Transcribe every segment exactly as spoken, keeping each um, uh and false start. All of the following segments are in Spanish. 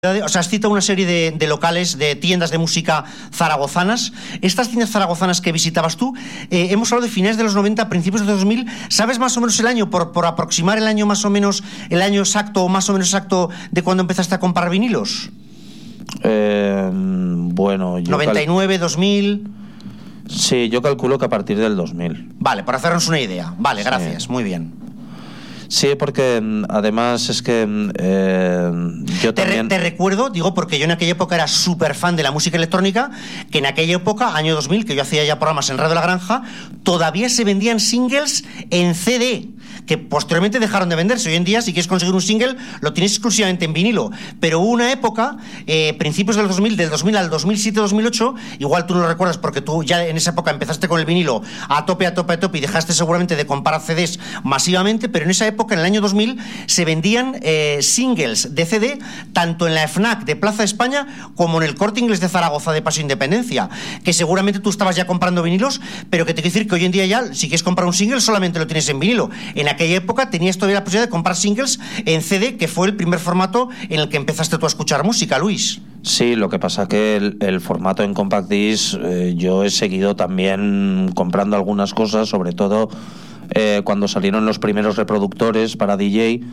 O sea, has citado una serie de, de locales, de tiendas de música zaragozanas. Estas tiendas zaragozanas que visitabas tú, eh, hemos hablado de finales de los noventa, principios de dos mil. ¿Sabes más o menos el año, por, por aproximar el año más o menos, el año exacto o más o menos exacto de cuando empezaste a comprar vinilos? Eh, bueno, yo ¿noventa y nueve, dos mil? Sí, yo calculo que a partir del dos mil. Vale, para hacernos una idea. Vale, sí. Gracias, muy bien. Sí, porque además es que eh, yo te también... Re, te recuerdo, digo, porque yo en aquella época era súper fan de la música electrónica, que en aquella época, año dos mil, que yo hacía ya programas en Radio La Granja, todavía se vendían singles en C D, que posteriormente dejaron de venderse. Hoy en día, si quieres conseguir un single, lo tienes exclusivamente en vinilo. Pero hubo una época, eh, principios del dos mil, del dos mil al dos mil siete, dos mil ocho, igual tú no lo recuerdas porque tú ya en esa época empezaste con el vinilo a tope, a tope, a tope y dejaste seguramente de comprar C Ds masivamente, pero en esa época, en el año dos mil, se vendían eh, singles de C D tanto en la FNAC de Plaza España como en el Corte Inglés de Zaragoza de Paso Independencia, que seguramente tú estabas ya comprando vinilos, pero que te quiero decir que hoy en día ya, si quieres comprar un single, solamente lo tienes en vinilo. En aquella época tenías todavía la posibilidad de comprar singles en C D, que fue el primer formato en el que empezaste tú a escuchar música, Luis. Sí, lo que pasa que el, el formato en Compact Disc, eh, yo he seguido también comprando algunas cosas, sobre todo eh, cuando salieron los primeros reproductores para D J.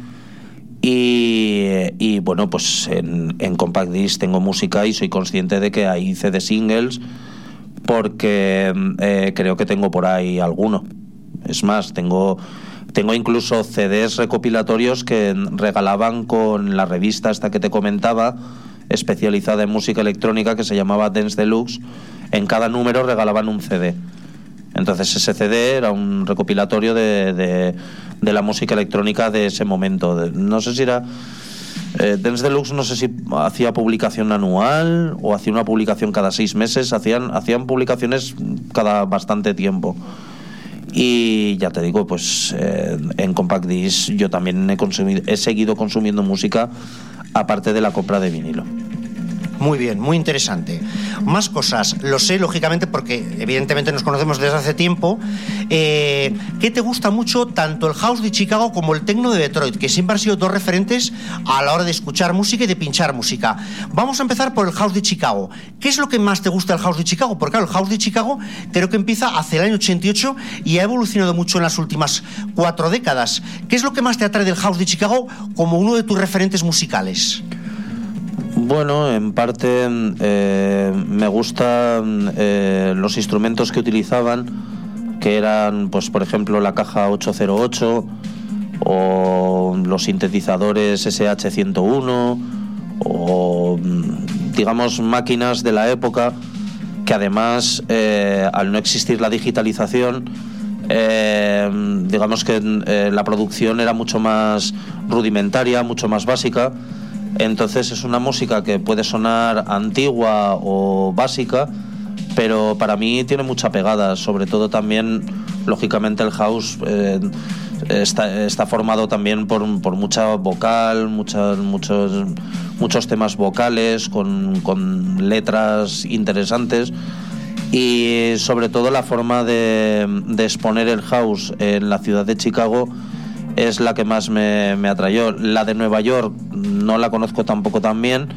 Y, y bueno, pues en, en Compact Disc tengo música y soy consciente de que hay C D singles, porque eh, creo que tengo por ahí alguno. Es más, tengo... Tengo incluso C Ds recopilatorios que regalaban con la revista esta que te comentaba, especializada en música electrónica, que se llamaba Dance Deluxe. En cada número regalaban un C D. Entonces ese C D era un recopilatorio de, de, de la música electrónica de ese momento. No sé si era... Eh, Dance Deluxe, no sé si hacía publicación anual o hacía una publicación cada seis meses. Hacían, hacían publicaciones cada bastante tiempo. Y ya te digo, pues eh, en Compact Disc yo también he consumido, he seguido consumiendo música aparte de la compra de vinilo. Muy bien, muy interesante. Más cosas, lo sé lógicamente porque evidentemente nos conocemos desde hace tiempo. Eh, ¿Qué te gusta mucho tanto el house de Chicago como el techno de Detroit, que siempre han sido dos referentes a la hora de escuchar música y de pinchar música? Vamos a empezar por el house de Chicago. ¿Qué es lo que más te gusta del house de Chicago? Porque claro, el house de Chicago creo que empieza hacia el año ochenta y ocho y ha evolucionado mucho en las últimas cuatro décadas. ¿Qué es lo que más te atrae del house de Chicago como uno de tus referentes musicales? Bueno, en parte eh, me gustan eh, los instrumentos que utilizaban, que eran, pues por ejemplo, la caja ocho cero ocho o los sintetizadores S H ciento uno o, digamos, máquinas de la época que además, eh, al no existir la digitalización, eh, digamos que eh, la producción era mucho más rudimentaria, mucho más básica. Entonces es una música que puede sonar antigua o básica, pero para mí tiene mucha pegada. Sobre todo también, lógicamente, el house eh, está, está formado también por, por mucha vocal, muchas, muchos, muchos temas vocales con, con letras interesantes. Y sobre todo la forma de, de exponer el house en la ciudad de Chicago es la que más me, me atrayó. La de Nueva York no la conozco tampoco tan bien,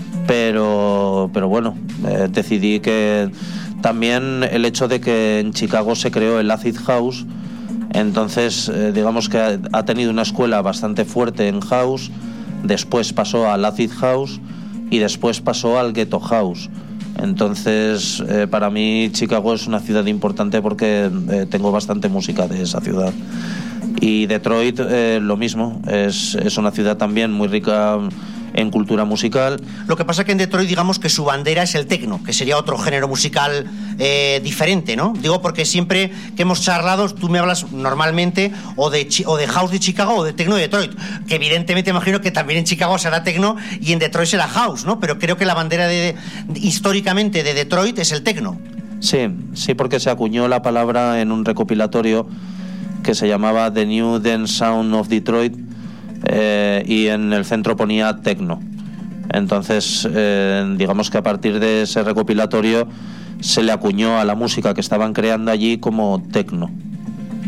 pero, pero bueno, eh, decidí que también el hecho de que en Chicago se creó el Acid House, entonces eh, digamos que ha, ha tenido una escuela bastante fuerte en house, después pasó al Acid House y después pasó al Ghetto House. Entonces eh, para mí Chicago es una ciudad importante porque eh, tengo bastante música de esa ciudad. Y Detroit, eh, lo mismo, es, es una ciudad también muy rica en cultura musical. Lo que pasa que en Detroit, digamos que su bandera es el techno, que sería otro género musical eh, diferente, ¿no? Digo porque siempre que hemos charlado, tú me hablas normalmente o de, o de house de Chicago o de techno de Detroit, que evidentemente imagino que también en Chicago será techno y en Detroit será house, ¿no? Pero creo que la bandera de, de, históricamente de Detroit es el techno. Sí, sí, porque se acuñó la palabra en un recopilatorio que se llamaba The New Dance Sound of Detroit, eh, y en el centro ponía techno. Entonces, eh, digamos que a partir de ese recopilatorio se le acuñó a la música que estaban creando allí como techno.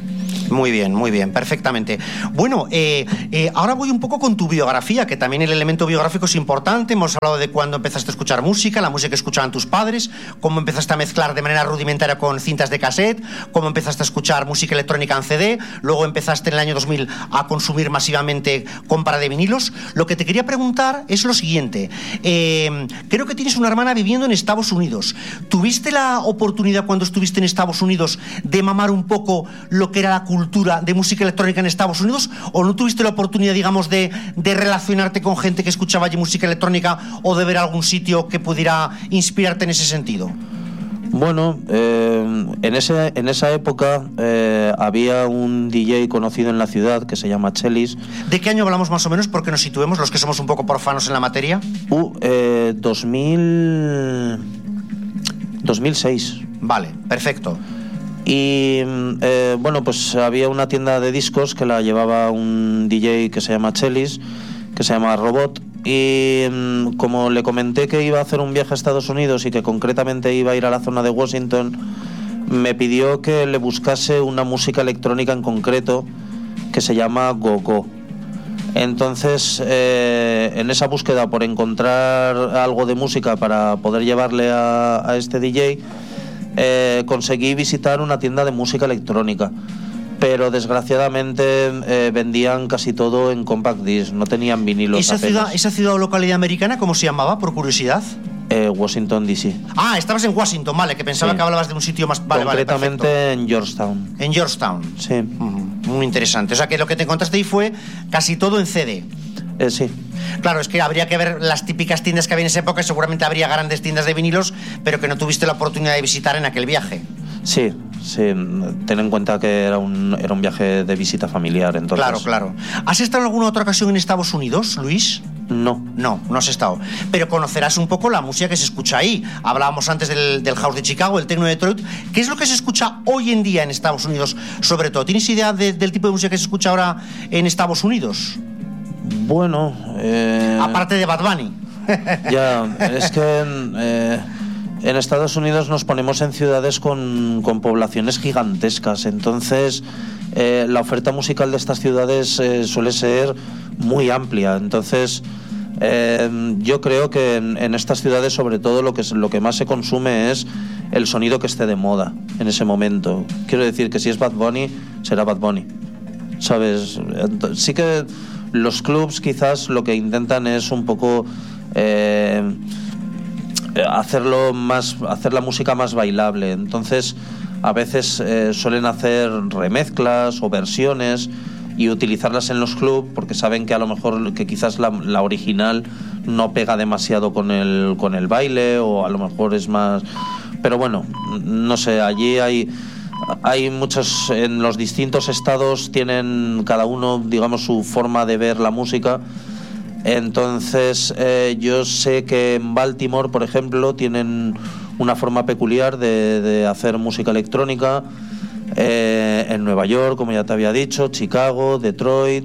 Muy bien, muy bien, perfectamente. Bueno, eh, eh, ahora voy un poco con tu biografía, que también el elemento biográfico es importante. Hemos hablado de cuándo empezaste a escuchar música, la música que escuchaban tus padres, cómo empezaste a mezclar de manera rudimentaria con cintas de cassette, cómo empezaste a escuchar música electrónica en C D, luego empezaste en el año dos mil a consumir masivamente compra de vinilos. Lo que te quería preguntar es lo siguiente. Eh, creo que tienes una hermana viviendo en Estados Unidos. ¿Tuviste la oportunidad cuando estuviste en Estados Unidos de mamar un poco lo que era la cultura de música electrónica en Estados Unidos, o no tuviste la oportunidad, digamos, de, de relacionarte con gente que escuchaba allí música electrónica o de ver algún sitio que pudiera inspirarte en ese sentido? Bueno, eh, en, ese, en esa época eh, había un D J conocido en la ciudad que se llama Chelis. ¿De qué año hablamos más o menos? Porque nos situemos los que somos un poco profanos en la materia. Uh, eh, dos mil... dos mil seis. Vale, perfecto. Y eh, bueno, pues había una tienda de discos que la llevaba un D J que se llama Chelis, que se llama Robot, y mm, como le comenté que iba a hacer un viaje a Estados Unidos y que concretamente iba a ir a la zona de Washington, me pidió que le buscase una música electrónica en concreto que se llama Go-Go. Entonces, eh, en esa búsqueda por encontrar algo de música para poder llevarle a, a este D J, Eh, conseguí visitar una tienda de música electrónica, pero desgraciadamente eh, vendían casi todo en compact disc, no tenían vinilos. ¿Esa apenas. ciudad, esa ciudad o localidad americana, cómo se llamaba, por curiosidad? Eh, Washington, D C. Ah, estabas en Washington, vale, que pensaba sí. que hablabas de un sitio más... Vale, concretamente vale, en Georgetown. En Georgetown. Sí. Mm, muy interesante. O sea, que lo que te encontraste ahí fue casi todo en C D. Eh, sí. Claro, es que habría que ver las típicas tiendas que había en esa época, seguramente habría grandes tiendas de vinilos, pero que no tuviste la oportunidad de visitar en aquel viaje. Sí, sí, ten en cuenta que era un, era un viaje de visita familiar, entonces... Claro, claro. ¿Has estado en alguna otra ocasión en Estados Unidos, Luis? No. No, no has estado. Pero conocerás un poco la música que se escucha ahí. Hablábamos antes del, del house de Chicago, el techno de Detroit. ¿Qué es lo que se escucha hoy en día en Estados Unidos, sobre todo? ¿Tienes idea de, del tipo de música que se escucha ahora en Estados Unidos? Bueno... Eh... Aparte de Bad Bunny. Ya, es que... Eh... En Estados Unidos nos ponemos en ciudades con, con poblaciones gigantescas, entonces eh, la oferta musical de estas ciudades eh, suele ser muy amplia. Entonces eh, yo creo que en, en estas ciudades sobre todo lo que, lo que más se consume es el sonido que esté de moda en ese momento. Quiero decir que si es Bad Bunny, será Bad Bunny, ¿sabes? Entonces, sí que los clubs quizás lo que intentan es un poco... Eh, hacerlo más, hacer la música más bailable. Entonces a veces eh, suelen hacer remezclas o versiones y utilizarlas en los clubs porque saben que a lo mejor que quizás la, la original no pega demasiado con el, con el baile, o a lo mejor es más... Pero bueno, no sé, allí hay hay muchos, en los distintos estados tienen cada uno, digamos, su forma de ver la música. Entonces eh, yo sé que en Baltimore, por ejemplo, tienen una forma peculiar de, de hacer música electrónica. Eh, en Nueva York, como ya te había dicho, Chicago, Detroit,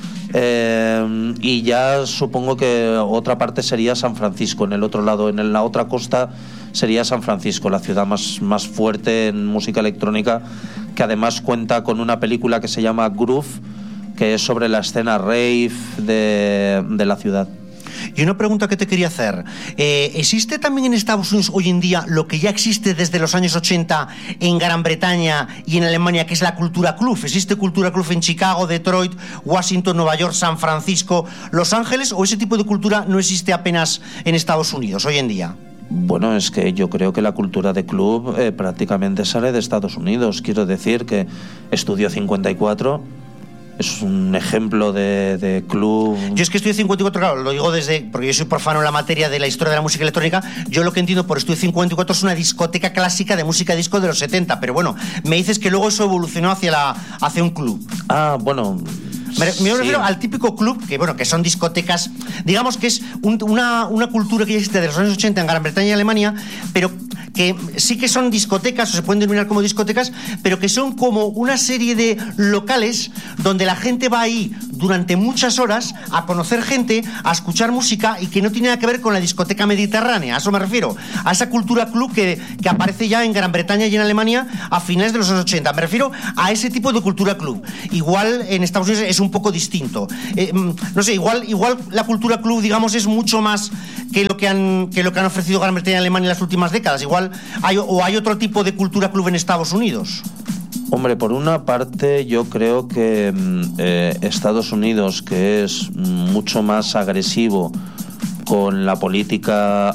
eh, y ya supongo que otra parte sería San Francisco. En el otro lado, en la otra costa, sería San Francisco, la ciudad más, más fuerte en música electrónica, que además cuenta con una película que se llama Groove, que es sobre la escena rave de, de la ciudad. Y una pregunta que te quería hacer. Eh, ¿Existe también en Estados Unidos hoy en día lo que ya existe desde los años ochenta en Gran Bretaña y en Alemania, que es la cultura club? ¿Existe cultura club en Chicago, Detroit, Washington, Nueva York, San Francisco, Los Ángeles? ¿O ese tipo de cultura no existe apenas en Estados Unidos hoy en día? Bueno, es que yo creo que la cultura de club eh, prácticamente sale de Estados Unidos. Quiero decir que Estudio cincuenta y cuatro... es un ejemplo de, de club. Yo es que Estudio cincuenta y cuatro, claro, lo digo desde, porque yo soy profano en la materia de la historia de la música electrónica. Yo lo que entiendo por Estudio cincuenta y cuatro es una discoteca clásica de música disco de los setenta, pero bueno, me dices que luego eso evolucionó hacia, la, hacia un club. Ah, bueno... Me, me sí. refiero al típico club, que bueno, que son discotecas, digamos que es un, una, una cultura que ya existe de los años ochenta en Gran Bretaña y Alemania, pero que sí que son discotecas, o se pueden denominar como discotecas, pero que son como una serie de locales donde la gente va ahí durante muchas horas a conocer gente, a escuchar música, y que no tiene nada que ver con la discoteca mediterránea. A eso me refiero, a esa cultura club que, que aparece ya en Gran Bretaña y en Alemania a finales de los años ochenta. Me refiero a ese tipo de cultura club. Igual en Estados Unidos es un poco distinto. Eh, no sé, igual, igual la cultura club, digamos, es mucho más que lo que han, que lo que han ofrecido Gran Bretaña y Alemania en las últimas décadas. Igual hay, o hay otro tipo de cultura club en Estados Unidos. Hombre, por una parte yo creo que eh, Estados Unidos, que es mucho más agresivo con la política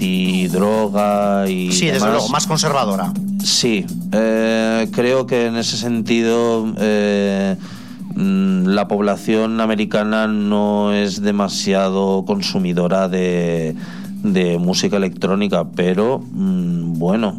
antidroga y sí, demás, desde luego, más conservadora. Sí, eh, creo que en ese sentido eh, la población americana no es demasiado consumidora de, de música electrónica, pero bueno,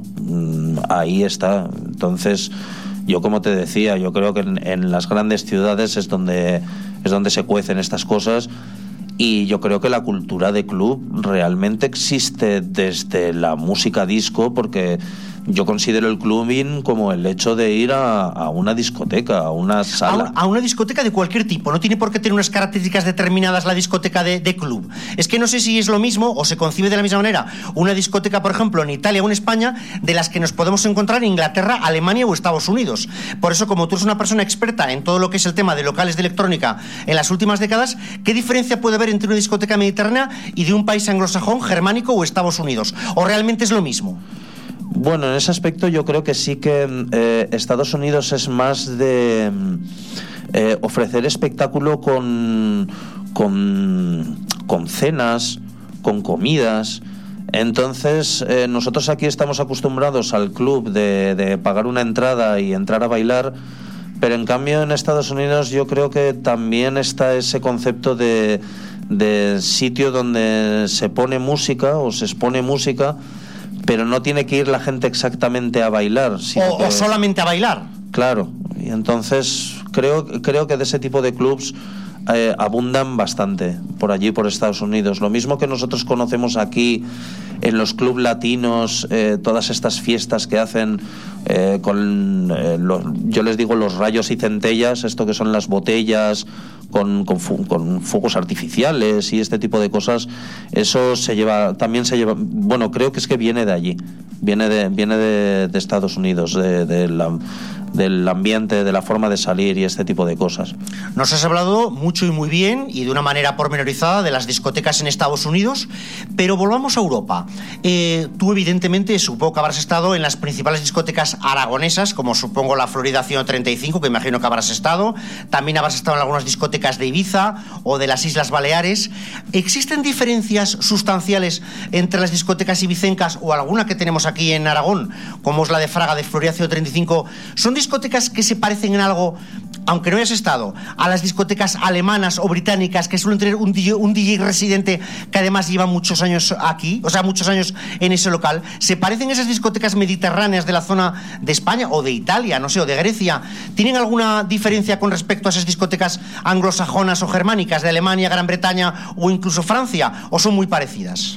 ahí está. Entonces, yo como te decía, yo creo que en, en las grandes ciudades es donde, es donde se cuecen estas cosas. Y yo creo que la cultura de club realmente existe desde la música disco, porque yo considero el clubbing como el hecho de ir a, a una discoteca, a una sala. A, a una discoteca de cualquier tipo. No tiene por qué tener unas características determinadas la discoteca de, de club. Es que no sé si es lo mismo o se concibe de la misma manera una discoteca, por ejemplo, en Italia o en España, de las que nos podemos encontrar en Inglaterra, Alemania o Estados Unidos. Por eso, como tú eres una persona experta en todo lo que es el tema de locales de electrónica en las últimas décadas, ¿qué diferencia puede haber entre una discoteca mediterránea y de un país anglosajón, germánico o Estados Unidos? ¿O realmente es lo mismo? Bueno, en ese aspecto yo creo que sí que eh, Estados Unidos es más de eh, ofrecer espectáculo con, con, con cenas, con comidas. Entonces, eh, nosotros aquí estamos acostumbrados al club de, de pagar una entrada y entrar a bailar, pero en cambio en Estados Unidos yo creo que también está ese concepto de, de sitio donde se pone música o se expone música, pero no tiene que ir la gente exactamente a bailar, sino o, que, o solamente a bailar. Claro, y entonces creo, creo que de ese tipo de clubs eh, abundan bastante por allí, por Estados Unidos. Lo mismo que nosotros conocemos aquí en los clubs latinos, eh, todas estas fiestas que hacen eh, con, eh, los, yo les digo los rayos y centellas, esto que son las botellas con, con, fu- con fuegos artificiales y este tipo de cosas. Eso se lleva, también se lleva, bueno, creo que es que viene de allí, viene de, viene de, de Estados Unidos, de, de la, del ambiente, de la forma de salir y este tipo de cosas. Nos has hablado mucho y muy bien y de una manera pormenorizada de las discotecas en Estados Unidos, pero volvamos a Europa. Eh, tú evidentemente supongo que habrás estado en las principales discotecas aragonesas, como supongo la Florida ciento treinta y cinco, que imagino que habrás estado. También habrás estado en algunas discotecas de Ibiza o de las Islas Baleares. ¿Existen diferencias sustanciales entre las discotecas ibicencas o alguna que tenemos aquí en Aragón, como es la de Fraga de Florida ciento treinta y cinco? ¿Son discotecas que se parecen en algo, aunque no hayas estado, a las discotecas alemanas o británicas que suelen tener un D J, un D J residente que además lleva muchos años aquí, o sea, muchos años en ese local? ¿Se parecen esas discotecas mediterráneas de la zona de España o de Italia, no sé, o de Grecia? ¿Tienen alguna diferencia con respecto a esas discotecas anglosajonas o germánicas de Alemania, Gran Bretaña o incluso Francia, o son muy parecidas?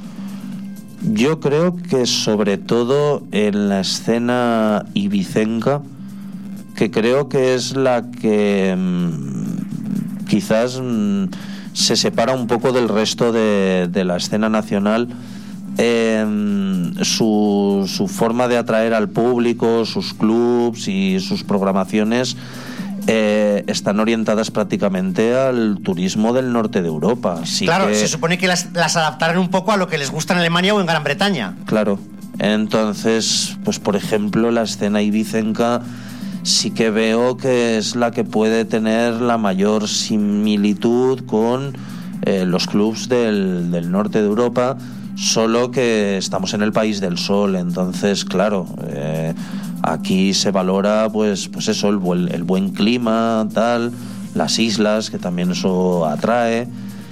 Yo creo que sobre todo en la escena ibicenca, que creo que es la que mmm, quizás mmm, se separa un poco del resto de, de la escena nacional, eh, su, su forma de atraer al público, sus clubs y sus programaciones eh, están orientadas prácticamente al turismo del norte de Europa. Así claro, que, se supone que las, las adaptaran un poco a lo que les gusta en Alemania o en Gran Bretaña. Claro, entonces, pues por ejemplo, la escena ibicenca sí que veo que es la que puede tener la mayor similitud con eh, los clubs del, del norte de Europa, solo que estamos en el país del sol. Entonces, claro, eh, aquí se valora pues, pues eso, el buen, el buen clima, tal, las islas, que también eso atrae,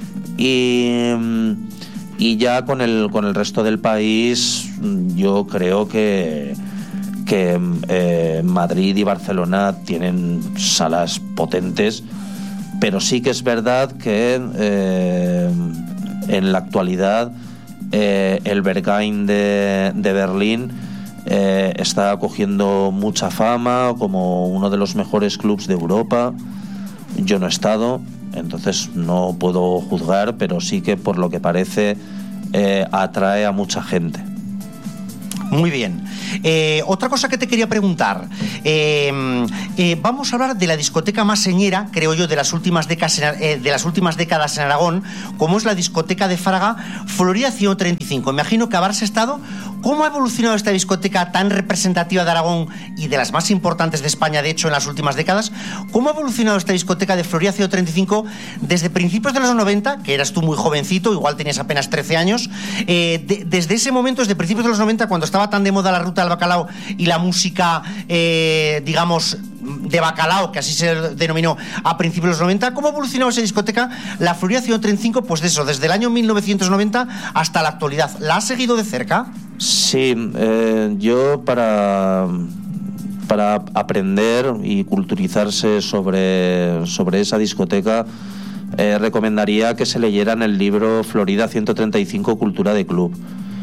y, y ya con el, con el resto del país yo creo que que eh, Madrid y Barcelona tienen salas potentes, pero sí que es verdad que eh, en la actualidad eh, el Berghain de, de Berlín eh, está cogiendo mucha fama como uno de los mejores clubs de Europa. Yo no he estado, entonces no puedo juzgar, pero sí que por lo que parece eh, atrae a mucha gente. Muy bien. Eh, otra cosa que te quería preguntar. Eh, eh, vamos a hablar de la discoteca más señera, creo yo, de las últimas décadas, eh, de las últimas décadas en Aragón, como es la discoteca de Fraga, Florida ciento treinta y cinco. Imagino que habrás estado. ¿Cómo ha evolucionado esta discoteca tan representativa de Aragón y de las más importantes de España, de hecho, en las últimas décadas? ¿Cómo ha evolucionado esta discoteca de Florida ciento treinta y cinco desde principios de los noventa, que eras tú muy jovencito, igual tenías apenas trece años, eh, de, desde ese momento, desde principios de los noventa, cuando estaba tan de moda la ruta del bacalao y la música, eh, digamos, de bacalao, que así se denominó a principios de los noventa, ¿cómo ha evolucionado esa discoteca, la Florida ciento treinta y cinco, pues de eso, desde el año mil novecientos noventa hasta la actualidad? ¿La has seguido de cerca? Sí, eh, yo para, para aprender y culturizarse sobre, sobre esa discoteca, eh, recomendaría que se leyeran el libro Florida ciento treinta y cinco, Cultura de Club,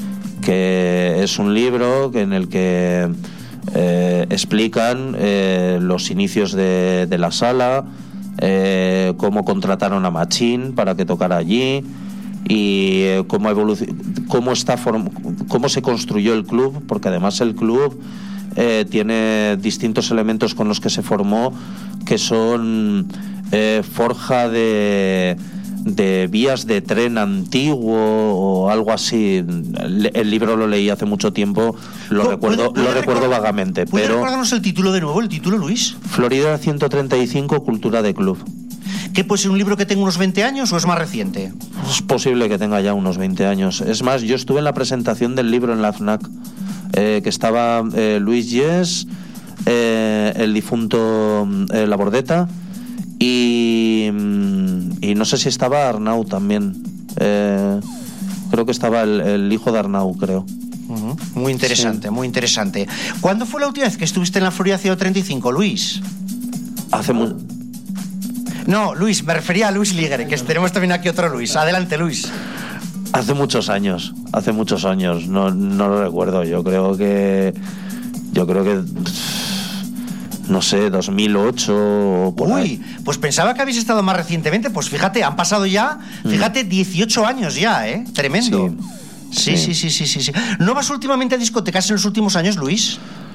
que es un libro en el que eh, explican eh, los inicios de, de la sala, eh, cómo contrataron a Machín para que tocara allí y eh, cómo, evoluc- cómo, está form- cómo se construyó el club, porque además el club eh, tiene distintos elementos con los que se formó, que son eh, forja de... de vías de tren antiguo o algo así. El, el libro lo leí hace mucho tiempo, lo recuerdo, lo recuerdo vagamente. ¿Puedes pero recordarnos el título de nuevo, el título, Luis? Florida ciento treinta y cinco, Cultura de Club. ¿Qué puede ser un libro que tenga unos veinte años o es más reciente? Es posible que tenga ya unos veinte años. Es más, yo estuve en la presentación del libro en la FNAC, eh, que estaba eh, Luis Yes, eh, el difunto eh, Labordeta, y, y no sé si estaba Arnau también. Eh, creo que estaba el, el hijo de Arnau, creo. Uh-huh. Muy interesante, sí. muy interesante. ¿Cuándo fue la última vez que estuviste en la Florida ciento treinta y cinco, Luis? Hace mucho. No, Luis, me refería a Luis Ligre, que tenemos también aquí otro Luis. Adelante, Luis. Hace muchos años, hace muchos años, no, no lo recuerdo. Yo creo que, yo creo que, no sé, dos mil ocho o por Uy, ahí. Pues pensaba que habéis estado más recientemente. Pues fíjate, han pasado ya, fíjate, dieciocho años ya, ¿eh? Tremendo. Sí, sí, sí, sí, sí, sí. ¿No vas últimamente a discotecas en los últimos años, Luis?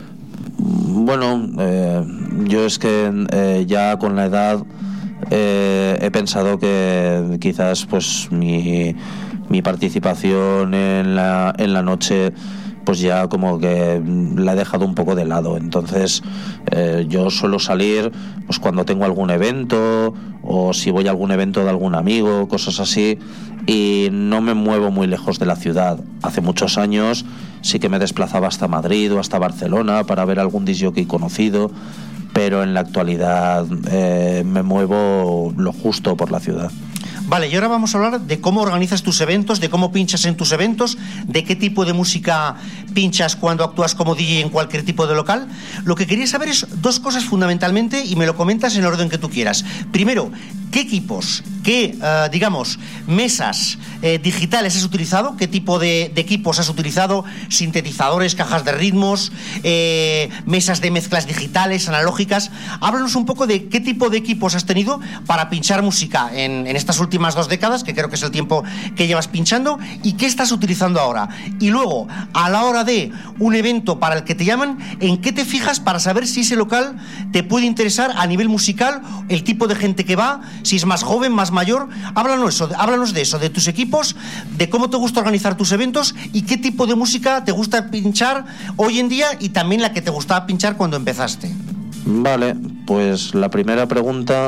Bueno, eh, yo es que eh, ya con la edad eh, he pensado que quizás pues mi, mi participación en la, en la noche pues ya como que la he dejado un poco de lado. Entonces eh, yo suelo salir pues cuando tengo algún evento o si voy a algún evento de algún amigo, cosas así, y no me muevo muy lejos de la ciudad. Hace muchos años sí que me desplazaba hasta Madrid o hasta Barcelona para ver algún disc jockey conocido, pero en la actualidad eh, me muevo lo justo por la ciudad. Vale, y ahora vamos a hablar de cómo organizas tus eventos, de cómo pinchas en tus eventos, de qué tipo de música pinchas cuando actúas como D J en cualquier tipo de local. Lo que quería saber es dos cosas fundamentalmente y me lo comentas en el orden que tú quieras. Primero, ¿qué equipos, qué, uh, digamos, mesas eh, digitales has utilizado? ¿Qué tipo de, de equipos has utilizado? Sintetizadores, cajas de ritmos, eh, mesas de mezclas digitales, analógicas. Háblanos un poco de qué tipo de equipos has tenido para pinchar música en, en estas últimas dos décadas, que creo que es el tiempo que llevas pinchando, y qué estás utilizando ahora. Y luego, a la hora de un evento para el que te llaman, ¿en qué te fijas para saber si ese local te puede interesar a nivel musical, el tipo de gente que va, si es más joven, más mayor? Háblanos, eso, háblanos de eso, de tus equipos, de cómo te gusta organizar tus eventos y qué tipo de música te gusta pinchar hoy en día y también la que te gustaba pinchar cuando empezaste. Vale, pues la primera pregunta...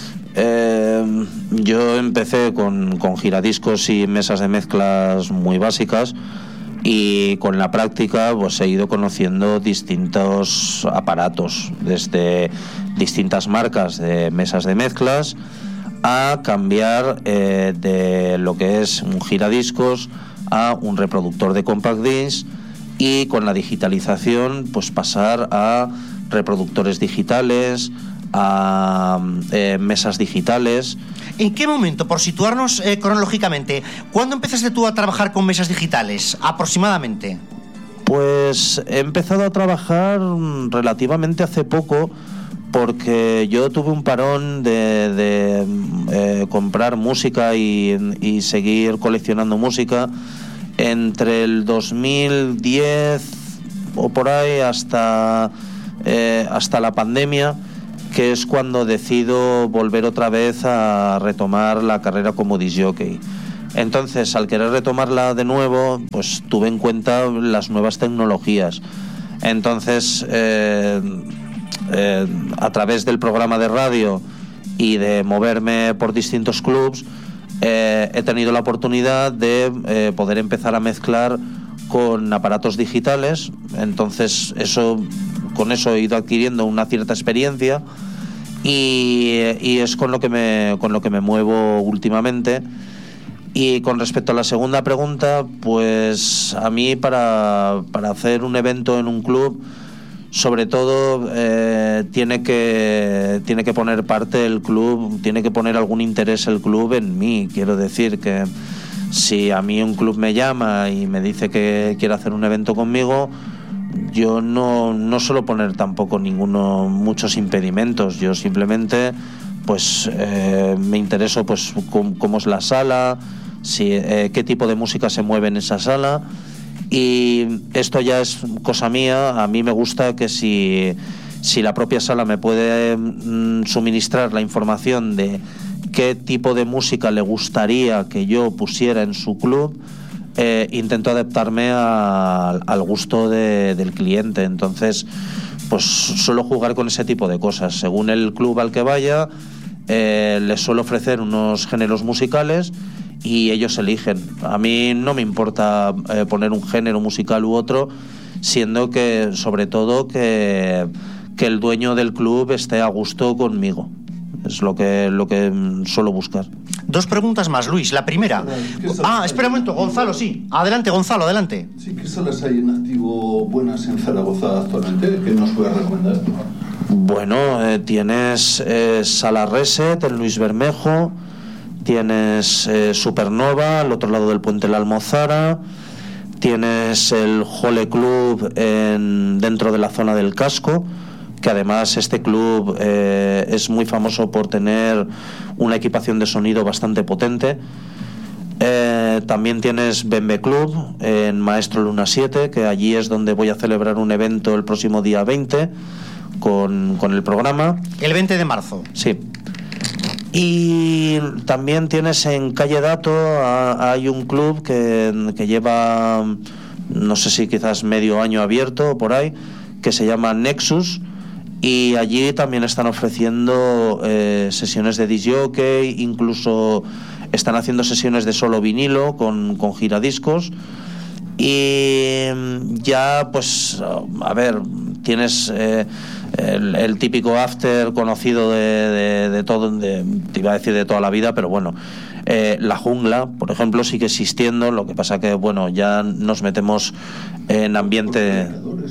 Eh, yo empecé con, con giradiscos y mesas de mezclas muy básicas y con la práctica pues he ido conociendo distintos aparatos, desde distintas marcas de mesas de mezclas a cambiar eh, de lo que es un giradiscos a un reproductor de compact disc, y con la digitalización pues pasar a reproductores digitales, a eh, mesas digitales. ¿En qué momento, por situarnos eh, cronológicamente, cuándo empezaste tú a trabajar con mesas digitales, aproximadamente? Pues he empezado a trabajar relativamente hace poco, porque yo tuve un parón de, de eh, comprar música y, y seguir coleccionando música entre el dos mil diez o por ahí hasta, eh, hasta la pandemia, que es cuando decido volver otra vez a retomar la carrera como disc jockey. Entonces, al querer retomarla de nuevo, pues tuve en cuenta las nuevas tecnologías. Entonces, eh, eh, a través del programa de radio y de moverme por distintos clubs, eh, he tenido la oportunidad de eh, poder empezar a mezclar con aparatos digitales. Entonces, eso, con eso he ido adquiriendo una cierta experiencia y, y es con lo que me, con lo que me muevo últimamente. Y con respecto a la segunda pregunta, pues a mí para, para hacer un evento en un club, sobre todo eh, tiene que tiene que poner parte el club, tiene que poner algún interés el club en mí. Quiero decir que si a mí un club me llama y me dice que quiere hacer un evento conmigo, yo no, no suelo poner tampoco ninguno, muchos impedimentos. Yo simplemente pues eh, me intereso pues cómo, cómo es la sala, si, eh, qué tipo de música se mueve en esa sala, y esto ya es cosa mía. A mí me gusta que si, si la propia sala me puede mm, suministrar la información de qué tipo de música le gustaría que yo pusiera en su club, eh, intento adaptarme a, al gusto de, del cliente. Entonces pues suelo jugar con ese tipo de cosas. Según el club al que vaya, eh, les suelo ofrecer unos géneros musicales y ellos eligen. A mí no me importa eh, poner un género musical u otro, siendo que, sobre todo, que, que el dueño del club esté a gusto conmigo. Es lo que, lo que suelo buscar. Dos preguntas más, Luis. La primera... Ah, espera un momento, Gonzalo, sí. Adelante, Gonzalo, adelante. Sí, ¿qué salas hay en activo buenas en Zaragoza actualmente? ¿Qué nos puedes recomendar? Bueno, eh, tienes eh, Sala Reset en Luis Bermejo, tienes eh, Supernova al otro lado del puente La Almozara, tienes el Jole Club en, dentro de la zona del casco, que además este club eh, es muy famoso por tener una equipación de sonido bastante potente. Eh, también tienes Bembe Club en Maestro Luna siete, que allí es donde voy a celebrar un evento el próximo día veinte con, con el programa. El veinte de marzo. Sí. Y también tienes en Calle Dato, a, hay un club que, que lleva, no sé si quizás medio año abierto por ahí, que se llama Nexus, y allí también están ofreciendo eh, sesiones de disc jockey, incluso están haciendo sesiones de solo vinilo con, con giradiscos. Y ya pues a ver, tienes eh, el, el típico after conocido de, de, de todo, de, te iba a decir de toda la vida, pero bueno, eh, La Jungla, por ejemplo, sigue existiendo. Lo que pasa que bueno, ya nos metemos en ambiente.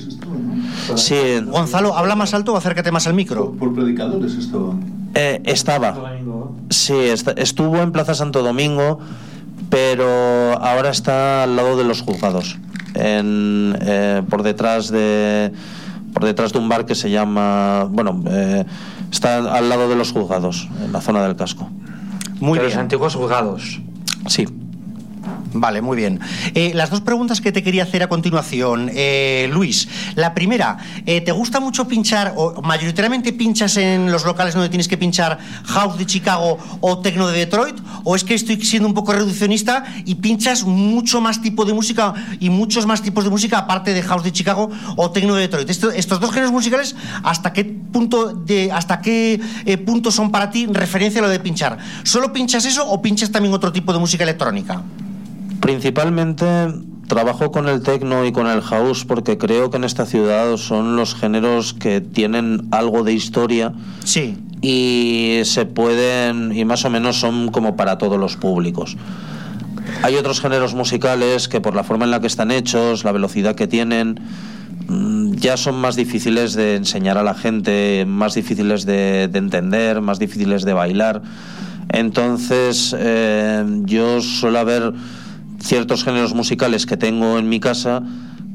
Sí. Gonzalo, habla más alto o acércate más al micro. Por, por predicadores estaba. Eh, estaba. Sí, est- estuvo en Plaza Santo Domingo, pero ahora está al lado de los juzgados, en, eh, por detrás de por detrás de un bar que se llama, bueno, eh, está al lado de los juzgados, en la zona del casco. Muy de bien. los antiguos juzgados. Sí. Vale, muy bien. Eh, las dos preguntas que te quería hacer a continuación, eh, Luis. La primera, eh, ¿te gusta mucho pinchar, o mayoritariamente pinchas en los locales donde tienes que pinchar house de Chicago o techno de Detroit? ¿O es que estoy siendo un poco reduccionista y pinchas mucho más tipo de música y muchos más tipos de música aparte de house de Chicago o techno de Detroit? Esto, estos dos géneros musicales, ¿hasta qué punto de, hasta qué eh, punto son para ti referencia a lo de pinchar? ¿Solo pinchas eso o pinchas también otro tipo de música electrónica? Principalmente trabajo con el techno y con el house porque creo que en esta ciudad son los géneros que tienen algo de historia. Sí. Y se pueden, y más o menos son como para todos los públicos. Hay otros géneros musicales que por la forma en la que están hechos, la velocidad que tienen, ya son más difíciles de enseñar a la gente, más difíciles de, de entender, más difíciles de bailar. Entonces eh, yo suelo haber ciertos géneros musicales que tengo en mi casa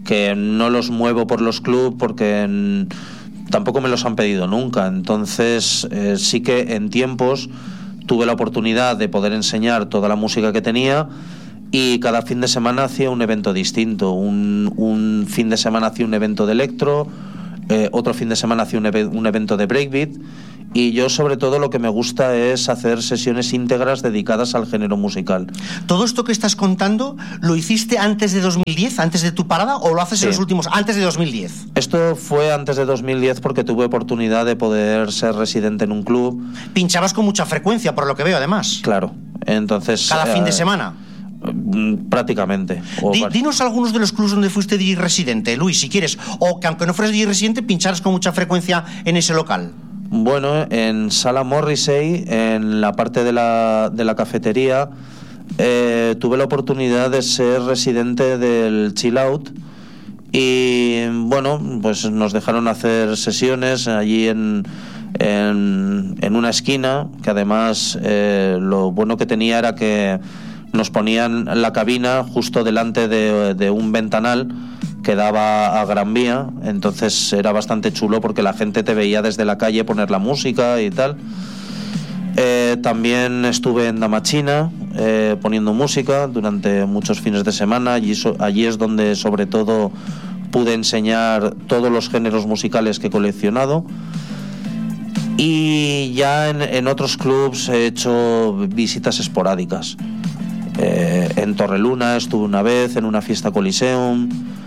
que no los muevo por los clubs porque mm, tampoco me los han pedido nunca. Entonces eh, sí que en tiempos tuve la oportunidad de poder enseñar toda la música que tenía, y cada fin de semana hacía un evento distinto. Un, un fin de semana hacía un evento de electro, eh, otro fin de semana hacía un, ev- un evento de breakbeat, y yo sobre todo lo que me gusta es hacer sesiones íntegras dedicadas al género musical. ¿Todo esto que estás contando lo hiciste antes de dos mil diez, antes de tu parada, o lo haces Sí. en los últimos, antes de dos mil diez? Esto fue antes de dos mil diez porque tuve oportunidad de poder ser residente en un club. Pinchabas con mucha frecuencia, por lo que veo, además. Claro, entonces... Cada eh, fin de semana. Prácticamente. O Di- var- dinos algunos de los clubs donde fuiste D J residente, Luis, si quieres, o que aunque no fueras D J residente, pincharas con mucha frecuencia en ese local. Bueno, en Sala Morrissey, en la parte de la, de la cafetería, eh, tuve la oportunidad de ser residente del Chill Out, y bueno, pues nos dejaron hacer sesiones allí en, en, en una esquina, que además eh, lo bueno que tenía era que nos ponían la cabina justo delante de, de un ventanal que daba a Gran Vía, entonces era bastante chulo porque la gente te veía desde la calle poner la música y tal. Eh, también estuve en Damachina eh, poniendo música durante muchos fines de semana. Allí, so, allí es donde sobre todo pude enseñar todos los géneros musicales que he coleccionado. Y ya en, en otros clubs he hecho visitas esporádicas. Eh, en Torreluna estuve una vez, en una fiesta Coliseum.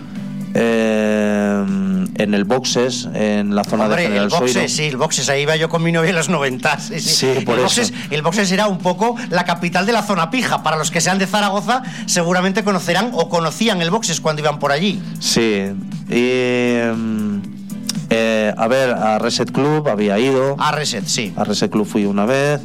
Eh, en el Boxes, en la zona Hombre, de General el Boxes, Soiro. sí, el Boxes, ahí iba yo con mi novia en los noventa. Sí, sí. Sí, por el eso. Boxes, el Boxes era un poco la capital de la zona pija. Para los que sean de Zaragoza, seguramente conocerán o conocían el Boxes cuando iban por allí. Sí, y mm, eh, a ver, a Reset Club había ido. A Reset, sí. A Reset Club fui una vez.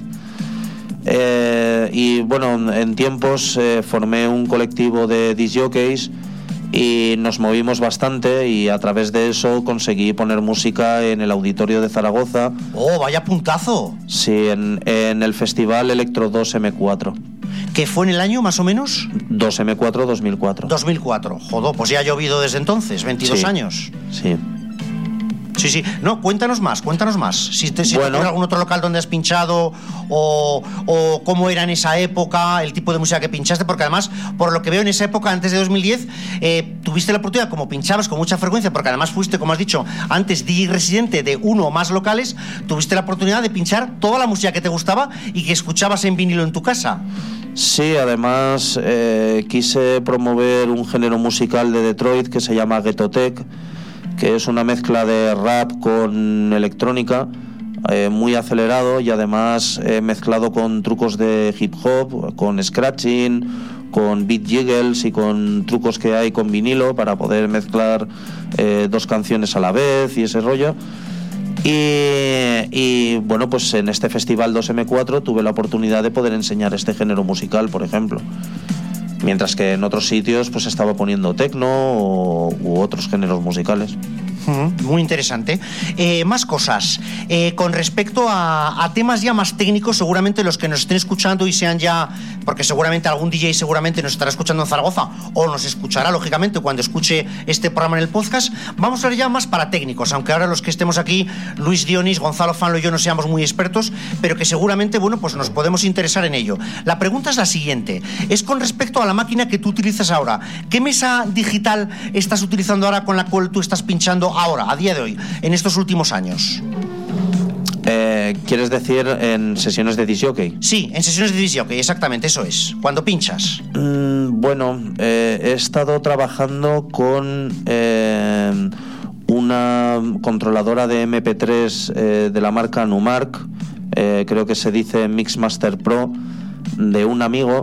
Eh, y bueno, en tiempos eh, formé un colectivo de disc jockeys y nos movimos bastante, y a través de eso conseguí poner música en el Auditorio de Zaragoza. Oh, vaya puntazo. Sí, en, en el Festival Electro dos eme cuatro. ¿Que fue en el año más o menos? dos eme cuatro dos mil cuatro. dos mil cuatro. Joder, pues ya ha llovido desde entonces, veintidós Sí. años. Sí. Sí, sí. No, cuéntanos más, cuéntanos más. Si te, si Bueno. te ocurre algún otro local donde has pinchado, o, o cómo era en esa época, el tipo de música que pinchaste, porque además, por lo que veo en esa época, antes de dos mil diez, eh, tuviste la oportunidad, como pinchabas con mucha frecuencia, porque además fuiste, como has dicho, antes D J residente de uno o más locales, tuviste la oportunidad de pinchar toda la música que te gustaba y que escuchabas en vinilo en tu casa. Sí, además eh, quise promover un género musical de Detroit que se llama Ghetto Tech, que es una mezcla de rap con electrónica, eh, muy acelerado, y además eh, mezclado con trucos de hip hop, con scratching, con beat jiggles y con trucos que hay con vinilo para poder mezclar eh, dos canciones a la vez y ese rollo. Y, y bueno, pues en este festival dos eme cuatro tuve la oportunidad de poder enseñar este género musical, por ejemplo. Mientras que en otros sitios pues estaba poniendo techno o, u otros géneros musicales. Muy interesante. Eh, más cosas. Eh, con respecto a, a temas ya más técnicos, seguramente los que nos estén escuchando y sean ya, porque seguramente algún D J seguramente nos estará escuchando en Zaragoza o nos escuchará, lógicamente, cuando escuche este programa en el podcast, vamos a hablar ya más para técnicos, aunque ahora los que estemos aquí, Luis Dionis, Gonzalo Fanlo y yo no seamos muy expertos, pero que seguramente, bueno, pues nos podemos interesar en ello. La pregunta es la siguiente. Es con respecto a la máquina que tú utilizas ahora. ¿Qué mesa digital estás utilizando ahora con la cual tú estás pinchando ahora, a día de hoy, en estos últimos años? Eh, ¿Quieres decir en sesiones de disc jockey? Sí, en sesiones de disc jockey, exactamente, eso es. Cuando pinchas. Mm, bueno, eh, he estado trabajando con eh, una controladora de eme pe tres eh, de la marca Numark, eh, creo que se dice Mixmaster Pro, de un amigo.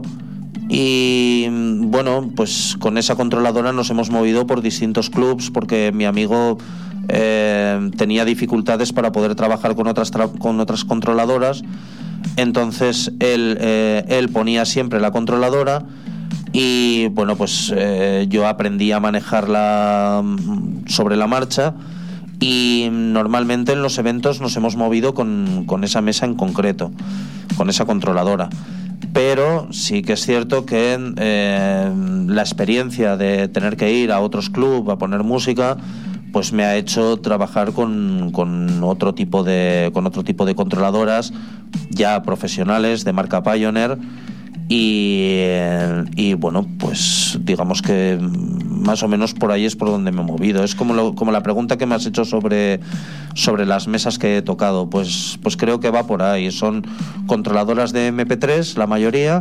Y bueno, pues con esa controladora nos hemos movido por distintos clubs porque mi amigo eh, tenía dificultades para poder trabajar con otras tra- con otras controladoras. Entonces él, eh, él ponía siempre la controladora y bueno, pues eh, yo aprendí a manejarla sobre la marcha, y normalmente en los eventos nos hemos movido con, con esa mesa en concreto, con esa controladora. pero sí que es cierto que eh, la experiencia de tener que ir a otros clubs a poner música pues me ha hecho trabajar con, con otro tipo de con otro tipo de controladoras ya profesionales de marca Pioneer y, y bueno, pues digamos que más o menos por ahí es por donde me he movido. Es como, lo, como la pregunta que me has hecho sobre, sobre las mesas que he tocado, pues, pues creo que va por ahí. Son controladoras de eme pe tres, la mayoría,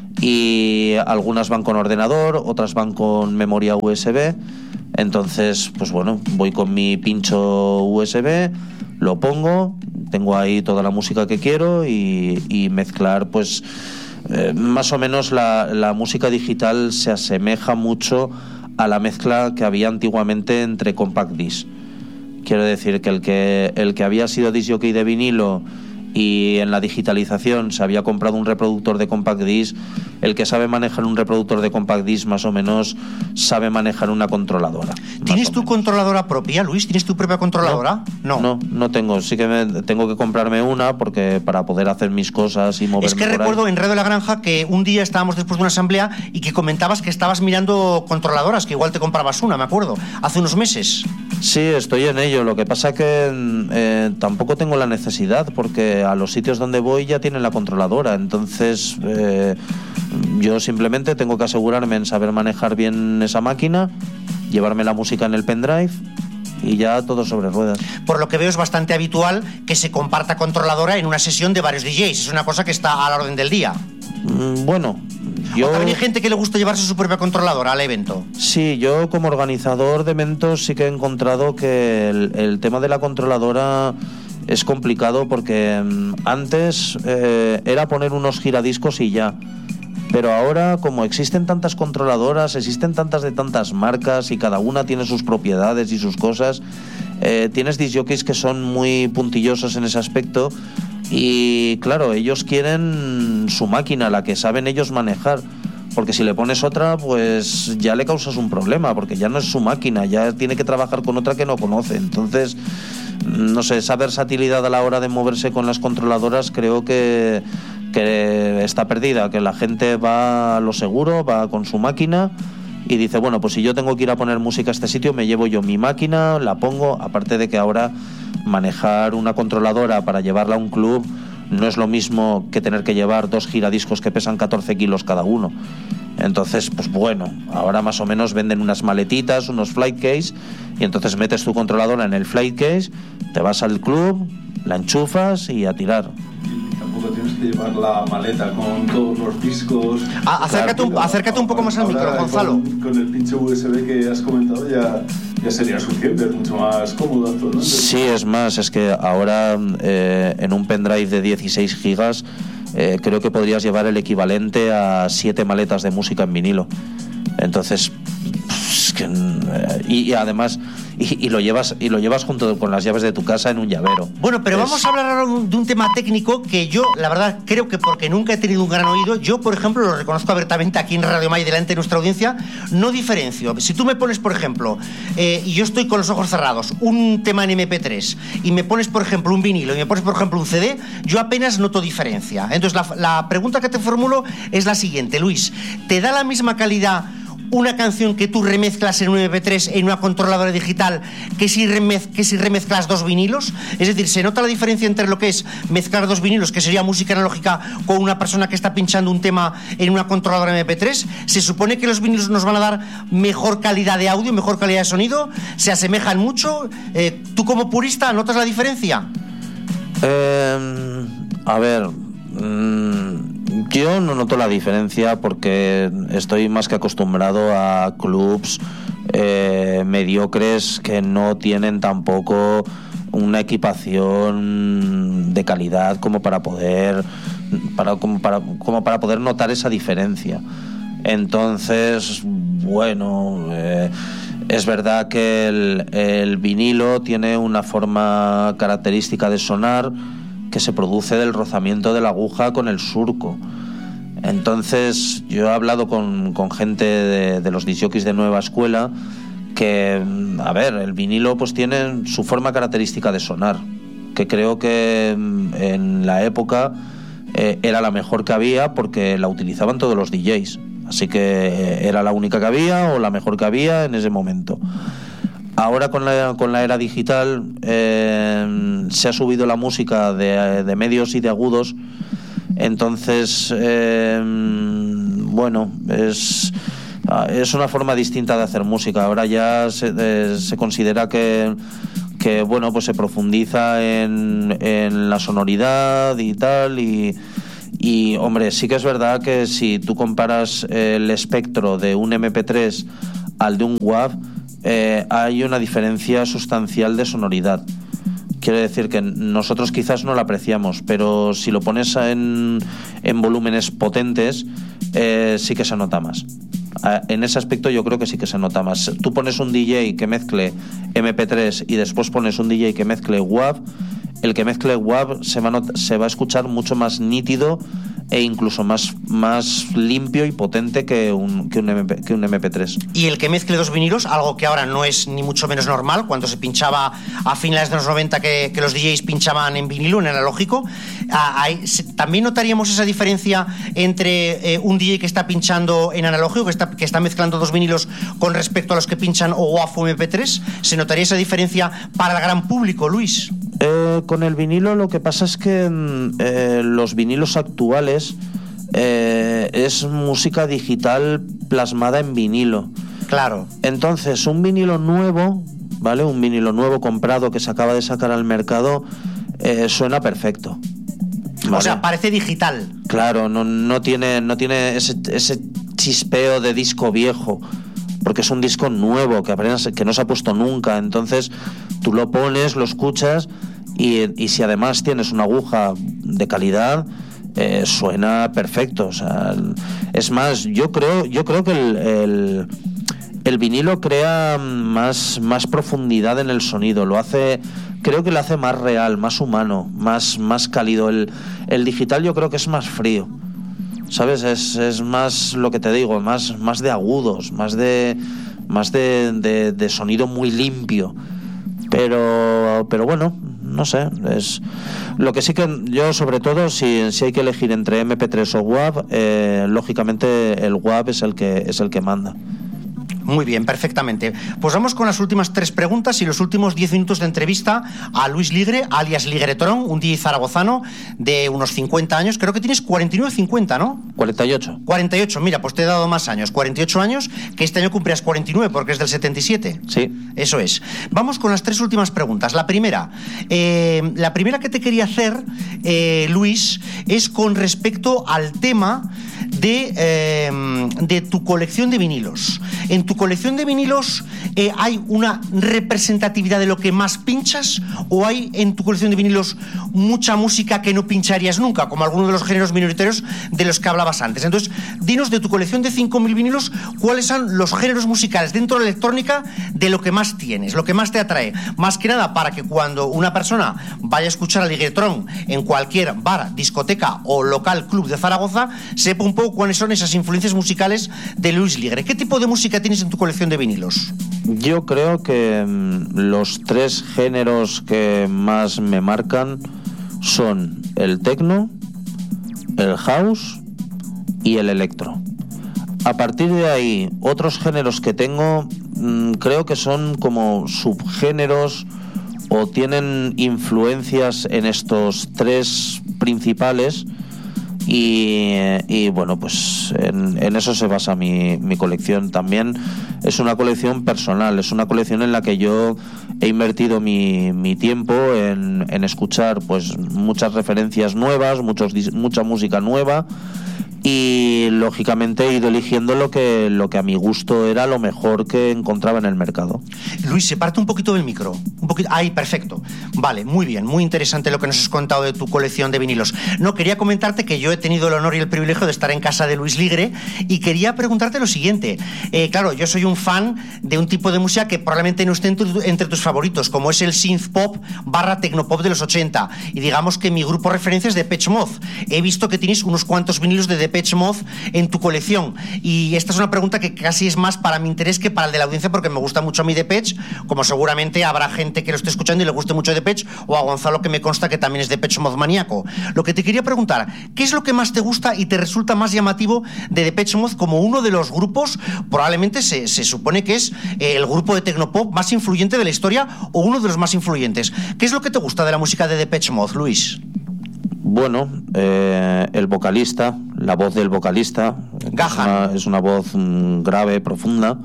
y algunas van con ordenador, otras van con memoria u ese be. Entonces, pues bueno, voy con mi pincho u ese be, lo pongo, tengo ahí toda la música que quiero y, y mezclar, pues eh, más o menos la, la música digital se asemeja mucho a la mezcla que había antiguamente entre compact disc. Quiero decir que el que, el que había sido disc jockey de vinilo y en la digitalización se había comprado un reproductor de compact disc, el que sabe manejar un reproductor de compact disc más o menos sabe manejar una controladora. ¿Tienes tu controladora propia, Luis? ¿Tienes tu propia controladora? No, no, no, no tengo. Sí que me, tengo que comprarme una porque para poder hacer mis cosas y moverme. Es que por recuerdo ahí. en Radio La Granja que un día estábamos después de una asamblea y que comentabas que estabas mirando controladoras, que igual te comprabas una, me acuerdo, hace unos meses. Sí, estoy en ello. Lo que pasa que eh, tampoco tengo la necesidad porque a los sitios donde voy ya tienen la controladora. Entonces eh, yo simplemente tengo que asegurarme en saber manejar bien esa máquina, llevarme la música en el pendrive y ya todo sobre ruedas. Por lo que veo es bastante habitual que se comparta controladora en una sesión de varios D Js. Es una cosa que está a la orden del día. Mm, bueno, yo... ¿O también hay gente que le gusta llevarse su propia controladora al evento? Sí, yo como organizador de eventos sí que he encontrado que el, el tema de la controladora es complicado porque um, antes eh, era poner unos giradiscos y ya. Pero ahora, como existen tantas controladoras, existen tantas de tantas marcas y cada una tiene sus propiedades y sus cosas, eh, tienes disc jockeys que son muy puntillosos en ese aspecto y claro, ellos quieren su máquina, la que saben ellos manejar, porque si le pones otra, pues ya le causas un problema, porque ya no es su máquina, ya tiene que trabajar con otra que no conoce. Entonces, no sé, esa versatilidad a la hora de moverse con las controladoras creo que que está perdida, que la gente va a lo seguro, va con su máquina y dice, bueno, pues si yo tengo que ir a poner música a este sitio, me llevo yo mi máquina, la pongo, aparte de que ahora manejar una controladora para llevarla a un club no es lo mismo que tener que llevar dos giradiscos que pesan catorce kilos cada uno. Entonces, pues bueno, ahora más o menos venden unas maletitas, unos flight case, y entonces metes tu controladora en el flight case, te vas al club, la enchufas y a tirar. Tampoco tienes que llevar la maleta con todos los discos. Ah, acércate, un, acércate un poco más al micro, Gonzalo. Con, con el pinche u ese be que has comentado ya, ya sería suficiente, es mucho más cómodo actualmente. Sí, es más, es que ahora eh, en un pendrive de dieciséis gigas eh, creo que podrías llevar el equivalente a siete maletas de música en vinilo. Entonces, es que, eh, y, y además y, y lo llevas y lo llevas junto con las llaves de tu casa en un llavero. Bueno, pero es... vamos a hablar ahora de un tema técnico que yo, la verdad, creo que porque nunca he tenido un gran oído, yo, por ejemplo, lo reconozco abiertamente aquí en Radio May delante de nuestra audiencia, no diferencio. Si tú me pones, por ejemplo, eh, y yo estoy con los ojos cerrados, un tema en eme pe tres, y me pones, por ejemplo, un vinilo, y me pones, por ejemplo, un ce de, yo apenas noto diferencia. Entonces, la, la pregunta que te formulo es la siguiente, Luis, ¿te da la misma calidad una canción que tú remezclas en un eme pe tres en una controladora digital que si, remez, que si remezclas dos vinilos? Es decir, ¿se nota la diferencia entre lo que es mezclar dos vinilos, que sería música analógica, con una persona que está pinchando un tema en una controladora eme pe tres? ¿Se supone que los vinilos nos van a dar mejor calidad de audio, mejor calidad de sonido? ¿Se asemejan mucho? Eh, ¿Tú como purista notas la diferencia? Eh, a ver... Mmm... Yo no noto la diferencia porque estoy más que acostumbrado a clubs eh, mediocres que no tienen tampoco una equipación de calidad como para poder para, como para, como para poder notar esa diferencia. Entonces, bueno, eh, es verdad que el, el vinilo tiene una forma característica de sonar que se produce del rozamiento de la aguja con el surco. Entonces yo he hablado con, con gente de, de los disc jockeys de nueva escuela que, a ver, el vinilo pues tiene su forma característica de sonar, que creo que en la época eh, era la mejor que había porque la utilizaban todos los D Js. Así que era la única que había o la mejor que había en ese momento. Ahora con la, con la era digital eh, se ha subido la música de, de medios y de agudos. Entonces, eh, bueno, es, es una forma distinta de hacer música. Ahora ya se, eh, se considera que, que bueno, pues se profundiza en, en la sonoridad y tal. Y, y, hombre, sí que es verdad que si tú comparas el espectro de un eme pe tres al de un W A V, eh, hay una diferencia sustancial de sonoridad. Quiere decir que nosotros quizás no lo apreciamos, pero si lo pones en, en volúmenes potentes, eh, sí que se nota más. En ese aspecto yo creo que sí que se nota más. Tú pones un D J que mezcle eme pe tres y después pones un D J que mezcle W A V, el que mezcle W A V se va a, not- se va a escuchar mucho más nítido e incluso más, más limpio y potente que un, que, un eme pe, que un eme pe tres. Y el que mezcle dos vinilos, algo que ahora no es ni mucho menos normal, cuando se pinchaba a finales de los noventa que, que los D Js pinchaban en vinilo, en analógico, hay, también notaríamos esa diferencia entre eh, un D J que está pinchando en analógico, que está, que está mezclando dos vinilos con respecto a los que pinchan o W A V o eme pe tres. ¿Se notaría esa diferencia para el gran público, Luis? Eh, con el vinilo lo que pasa es que eh, los vinilos actuales eh, es música digital plasmada en vinilo. Claro. Entonces, un vinilo nuevo, ¿vale? Un vinilo nuevo comprado que se acaba de sacar al mercado, eh, suena perfecto. ¿Vale? O sea, parece digital. Claro, no, no tiene, no tiene ese, ese chispeo de disco viejo, porque es un disco nuevo que apenas, que no se ha puesto nunca. Entonces tú lo pones, lo escuchas y, y si además tienes una aguja de calidad, eh, suena perfecto. O sea, es más, yo creo, yo creo que el, el, el vinilo crea más, más profundidad en el sonido, lo hace, creo que lo hace más real, más humano, más, más cálido. El, el digital yo creo que es más frío, ¿sabes? Es, es más lo que te digo, más, más de agudos, más de más de, de, de sonido muy limpio. Pero pero bueno, no sé, es lo que sí que yo, sobre todo, si, si hay que elegir entre eme pe tres o W A V, eh, lógicamente el W A V es el que es el que manda. Muy bien, perfectamente. Pues vamos con las últimas tres preguntas y los últimos diez minutos de entrevista a Luis Ligre, alias Ligretron, un D J zaragozano de unos cincuenta años. Creo que tienes cuarenta y nueve, cincuenta, ¿no? cuarenta y ocho. cuarenta y ocho, mira, pues te he dado más años. cuarenta y ocho años, que este año cumplirás cuarenta y nueve porque es del setenta y siete. Sí. Eso es. Vamos con las tres últimas preguntas. La primera, eh, la primera que te quería hacer, eh, Luis, es con respecto al tema de, eh, de tu colección de vinilos. En tu colección de vinilos, eh, ¿hay una representatividad de lo que más pinchas o hay en tu colección de vinilos mucha música que no pincharías nunca, como alguno de los géneros minoritarios de los que hablabas antes? Entonces, dinos de tu colección de cinco mil vinilos, ¿cuáles son los géneros musicales dentro de la electrónica de lo que más tienes, lo que más te atrae? Más que nada para que cuando una persona vaya a escuchar a Ligretron en cualquier bar, discoteca o local club de Zaragoza, sepa un poco cuáles son esas influencias musicales de Luis Ligre. ¿Qué tipo de música tienes en tu colección de vinilos? Yo creo que mmm, los tres géneros que más me marcan son el techno, el house y el electro. A partir de ahí, otros géneros que tengo, mmm, creo que son como subgéneros o tienen influencias en estos tres principales. Y, y bueno, pues en, en eso se basa mi, mi colección. También es una colección personal, es una colección en la que yo he invertido mi, mi tiempo en, en escuchar pues muchas referencias nuevas, muchos, mucha música nueva, y lógicamente he ido eligiendo lo que, lo que a mi gusto era lo mejor que encontraba en el mercado. Luis, se parte un poquito del micro. Un poquito. Ahí, perfecto. Vale, muy bien, muy interesante lo que nos has contado de tu colección de vinilos. No, quería comentarte que yo he tenido el honor y el privilegio de estar en casa de Luis Ligre y quería preguntarte lo siguiente. Eh, claro, yo soy un fan de un tipo de música que probablemente no esté entre, entre tus favoritos, como es el synth pop barra tecnopop de los ochenta. Y digamos que mi grupo de referencia es Depeche Mode. He visto que tienes unos cuantos vinilos de Depeche Mode en tu colección? Y esta es una pregunta que casi es más para mi interés que para el de la audiencia, porque me gusta mucho a mí Depeche, como seguramente habrá gente que lo esté escuchando y le guste mucho Depeche, o a Gonzalo, que me consta que también es Depeche Mode maníaco. Lo que te quería preguntar, ¿qué es lo que más te gusta y te resulta más llamativo de Depeche Mode como uno de los grupos, probablemente se, se supone que es eh, el grupo de tecnopop más influyente de la historia o uno de los más influyentes? ¿Qué es lo que te gusta de la música de Depeche Mode, Luis? Bueno, eh, el vocalista, la voz del vocalista, Gahan. Es una, es una voz mm, grave, profunda.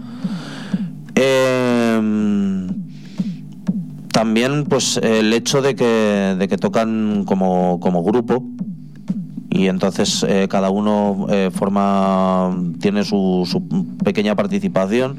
Eh, también, pues, el hecho de que, de que tocan como, como grupo, y entonces eh, cada uno eh, forma, tiene su, su pequeña participación.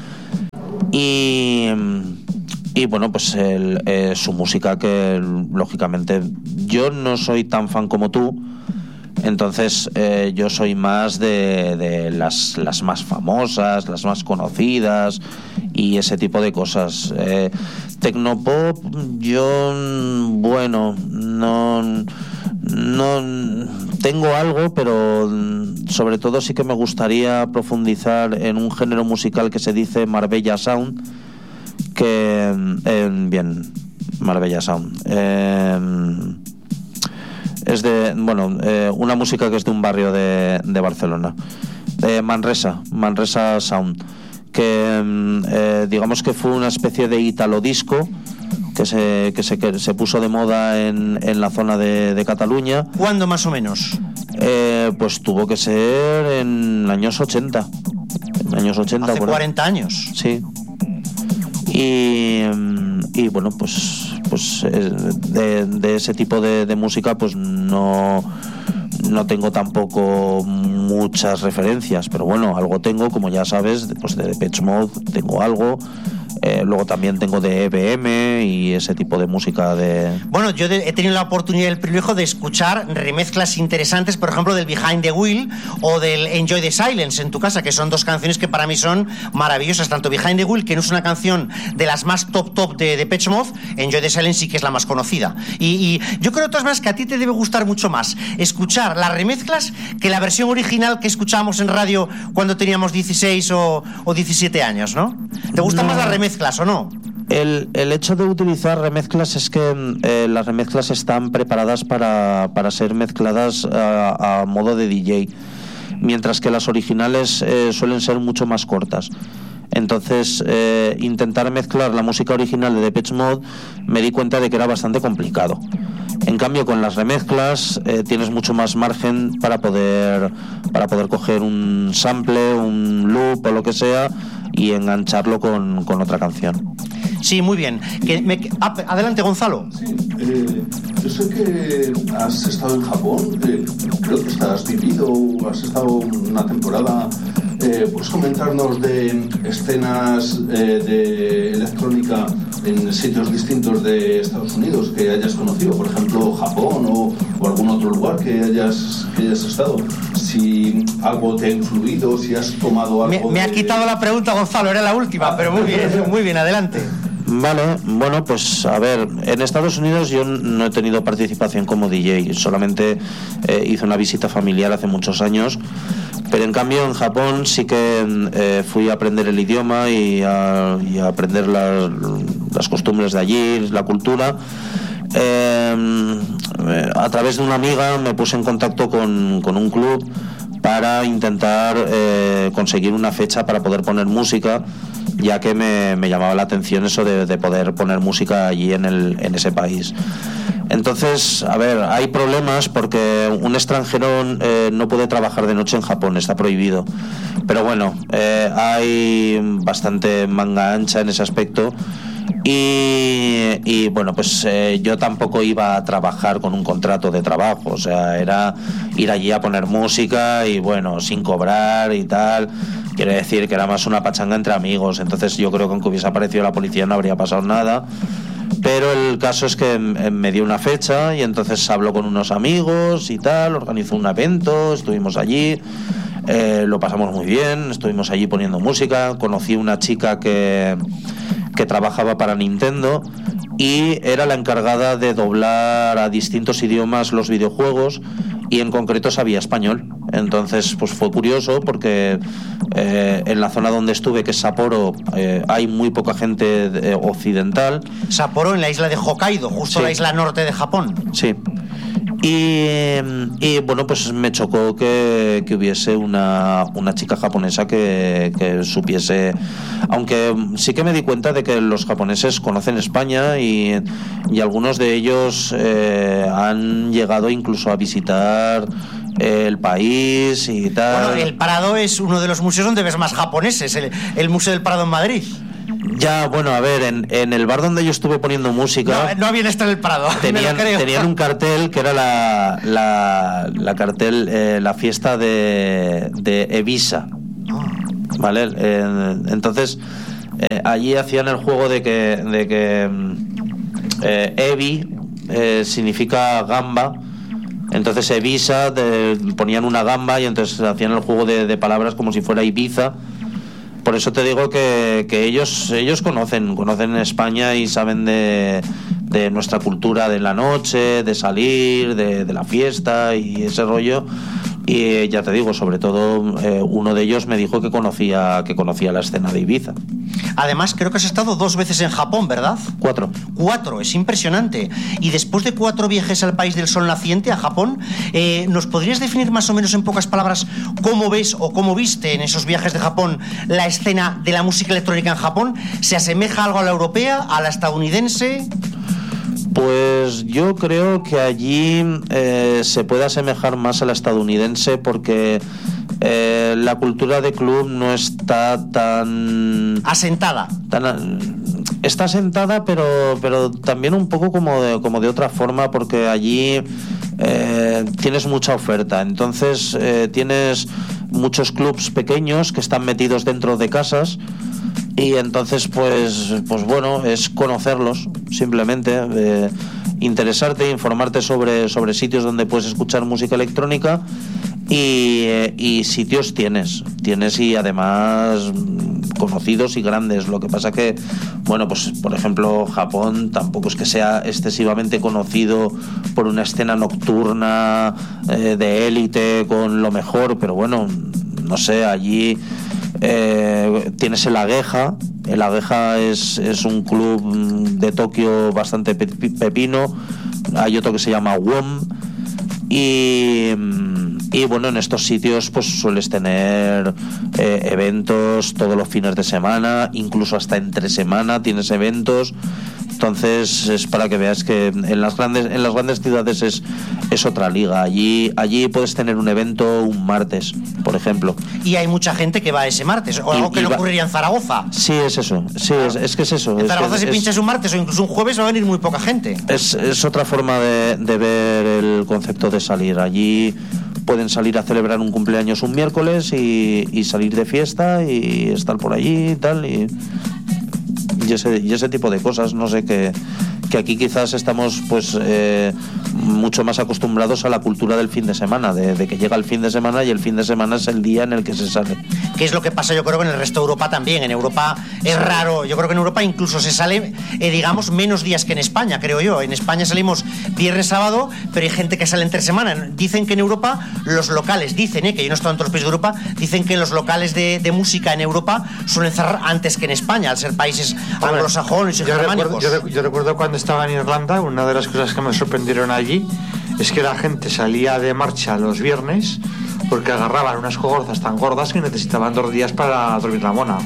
Y, y bueno, pues el, eh, su música, que lógicamente yo no soy tan fan como tú, entonces eh, yo soy más de, de las, las más famosas, las más conocidas y ese tipo de cosas. Eh, Tecnopop, yo, bueno, no, no tengo algo, pero sobre todo sí que me gustaría profundizar en un género musical que se dice Marbella Sound, que eh, bien, Marbella Sound. Eh, es de, bueno, eh, una música que es de un barrio de, de Barcelona, de Manresa, Manresa Sound, que eh, digamos que fue una especie de italo disco que se, que se, que se puso de moda en, en la zona de, de Cataluña. ¿Cuándo más o menos? Eh, pues tuvo que ser en años ochenta. En años ochenta. Hace cuarenta años. Sí. Y, y bueno, pues, pues de, de ese tipo de, de música pues no, no tengo tampoco muchas referencias, pero bueno, algo tengo, como ya sabes, pues de Depeche Mode tengo algo. Eh, luego también tengo de E B M y ese tipo de música de... Bueno, yo de, he tenido la oportunidad y el privilegio de escuchar remezclas interesantes, por ejemplo, del Behind the Wheel o del Enjoy the Silence en tu casa, que son dos canciones que para mí son maravillosas. Tanto Behind the Wheel, que no es una canción de las más top top de Depeche Mode, Enjoy the Silence sí que es la más conocida. Y, y yo creo de todas maneras que a ti te debe gustar mucho más escuchar las remezclas que la versión original que escuchábamos en radio cuando teníamos dieciséis o, o diecisiete años, ¿no? ¿Te gustan No. más las remezclas o no? El, el hecho de utilizar remezclas es que eh, las remezclas están preparadas para, para ser mezcladas a, a modo de D J, mientras que las originales eh, suelen ser mucho más cortas. Entonces, eh, intentar mezclar la música original de Depeche Mode me di cuenta de que era bastante complicado. En cambio, con las remezclas eh, tienes mucho más margen para poder, para poder coger un sample, un loop o lo que sea y engancharlo con, con otra canción. Sí, muy bien. Que me, ah, adelante, Gonzalo. Sí, eh, yo sé que has estado en Japón, eh, creo que has vivido, has estado una temporada. Eh, ¿Puedes comentarnos de escenas eh, de electrónica en sitios distintos de Estados Unidos que hayas conocido? Por ejemplo, Japón o, o algún otro lugar que hayas, que hayas estado. Si algo te ha influido, si has tomado algo... Me, me de... ha quitado la pregunta, Gonzalo, era la última, pero muy bien, muy bien, adelante. Vale, bueno, pues a ver, en Estados Unidos yo no he tenido participación como D J, solamente eh, hice una visita familiar hace muchos años, pero en cambio en Japón sí que eh, fui a aprender el idioma y a, y a aprender las, las costumbres de allí, la cultura. Eh, a través de una amiga me puse en contacto con, con un club para intentar eh, conseguir una fecha para poder poner música, ya que me, me llamaba la atención eso de, de poder poner música allí en, el, en ese país. Entonces, a ver, hay problemas porque un extranjero eh, no puede trabajar de noche en Japón, está prohibido. Pero bueno, eh, hay bastante manga ancha en ese aspecto. Y, y bueno, pues eh, yo tampoco iba a trabajar con un contrato de trabajo, o sea, era ir allí a poner música y bueno, sin cobrar y tal. Quiere decir que era más una pachanga entre amigos, entonces yo creo que aunque hubiese aparecido la policía no habría pasado nada. Pero el caso es que me dio una fecha y entonces habló con unos amigos y tal, organizó un evento, estuvimos allí, eh, lo pasamos muy bien, estuvimos allí poniendo música, conocí una chica que... que trabajaba para Nintendo y era la encargada de doblar a distintos idiomas los videojuegos y en concreto sabía español. Entonces pues fue curioso porque eh, en la zona donde estuve, que es Sapporo, eh, hay muy poca gente de, occidental. Sapporo en la isla de Hokkaido, justo sí. la isla norte de Japón. Sí. Y, y bueno, pues me chocó que, que hubiese una, una chica japonesa que, que supiese, aunque sí que me di cuenta de que los japoneses conocen España y, y algunos de ellos eh, han llegado incluso a visitar el país y tal. Bueno, el Prado es uno de los museos donde ves más japoneses, el, el Museo del Prado en Madrid. Ya, bueno, a ver, en, en el bar donde yo estuve poniendo música... No, no había estado en el Prado, tenían, me lo creo. tenían un cartel que era la, la, la cartel, eh, la fiesta de, de Evisa, ¿vale? Eh, entonces, eh, allí hacían el juego de que, de que eh, Evi eh, significa gamba. Entonces Evisa, de, ponían una gamba y entonces hacían el juego de, de palabras como si fuera Ibiza. Por eso te digo que, que ellos ellos conocen conocen España y saben de, de nuestra cultura de la noche, de salir, de, de la fiesta y ese rollo. Y ya te digo, sobre todo eh, uno de ellos me dijo que conocía que conocía la escena de Ibiza. Además, creo que has estado dos veces en Japón, ¿verdad? Cuatro. Cuatro, es impresionante. Y después de cuatro viajes al país del sol naciente, a Japón, eh, ¿nos podrías definir más o menos en pocas palabras cómo ves o cómo viste en esos viajes de Japón la escena de la música electrónica en Japón? ¿Se asemeja algo a la europea, a la estadounidense? Pues yo creo que allí eh, se puede asemejar más a la estadounidense porque eh, la cultura de club no está tan... Asentada. Tan, está asentada, pero, pero también un poco como de, como de otra forma, porque allí eh, tienes mucha oferta. Entonces eh, tienes muchos clubs pequeños que están metidos dentro de casas. Y entonces, pues, pues bueno, es conocerlos, simplemente, eh, interesarte, informarte sobre, sobre sitios donde puedes escuchar música electrónica y, eh, y sitios tienes, tienes y además conocidos y grandes. Lo que pasa que, bueno, pues por ejemplo, Japón tampoco es que sea excesivamente conocido por una escena nocturna eh, de élite con lo mejor, pero bueno, no sé, allí... Eh, tienes el Ageha. El Ageha es, es un club de Tokio bastante pepino. Hay otro que se llama W O M y, y bueno, en estos sitios pues sueles tener eh, eventos todos los fines de semana, incluso hasta entre semana tienes eventos. Entonces es para que veas que en las grandes en las grandes ciudades es es otra liga. Allí allí puedes tener un evento un martes, por ejemplo. Y hay mucha gente que va ese martes, o y, algo que no va... ocurriría en Zaragoza. Sí, es eso. Sí, es, es que es eso. En Zaragoza es si es, pinchas un martes o incluso un jueves va a venir muy poca gente. Es, es otra forma de, de ver el concepto de salir. Allí pueden salir a celebrar un cumpleaños un miércoles y, y salir de fiesta y estar por allí y tal y... Y ese, y ese tipo de cosas, no sé, que, que aquí quizás estamos pues eh, mucho más acostumbrados a la cultura del fin de semana, de, de que llega el fin de semana y el fin de semana es el día en el que se sale. Que es lo que pasa yo creo que en el resto de Europa también. En Europa es raro, yo creo que en Europa incluso se sale, eh, digamos, menos días que en España, creo yo. En España salimos viernes, sábado, pero hay gente que sale entre semana. Dicen que en Europa los locales, dicen, eh, que yo no he estado en todos los países de Europa, dicen que los locales de, de música en Europa suelen cerrar antes que en España, al ser países anglosajones y yo germánicos. Recuerdo, yo, yo recuerdo cuando estaba en Irlanda, una de las cosas que me sorprendieron allí es que la gente salía de marcha los viernes porque agarraban unas cogorzas tan gordas que necesitaban dos días para dormir la mona.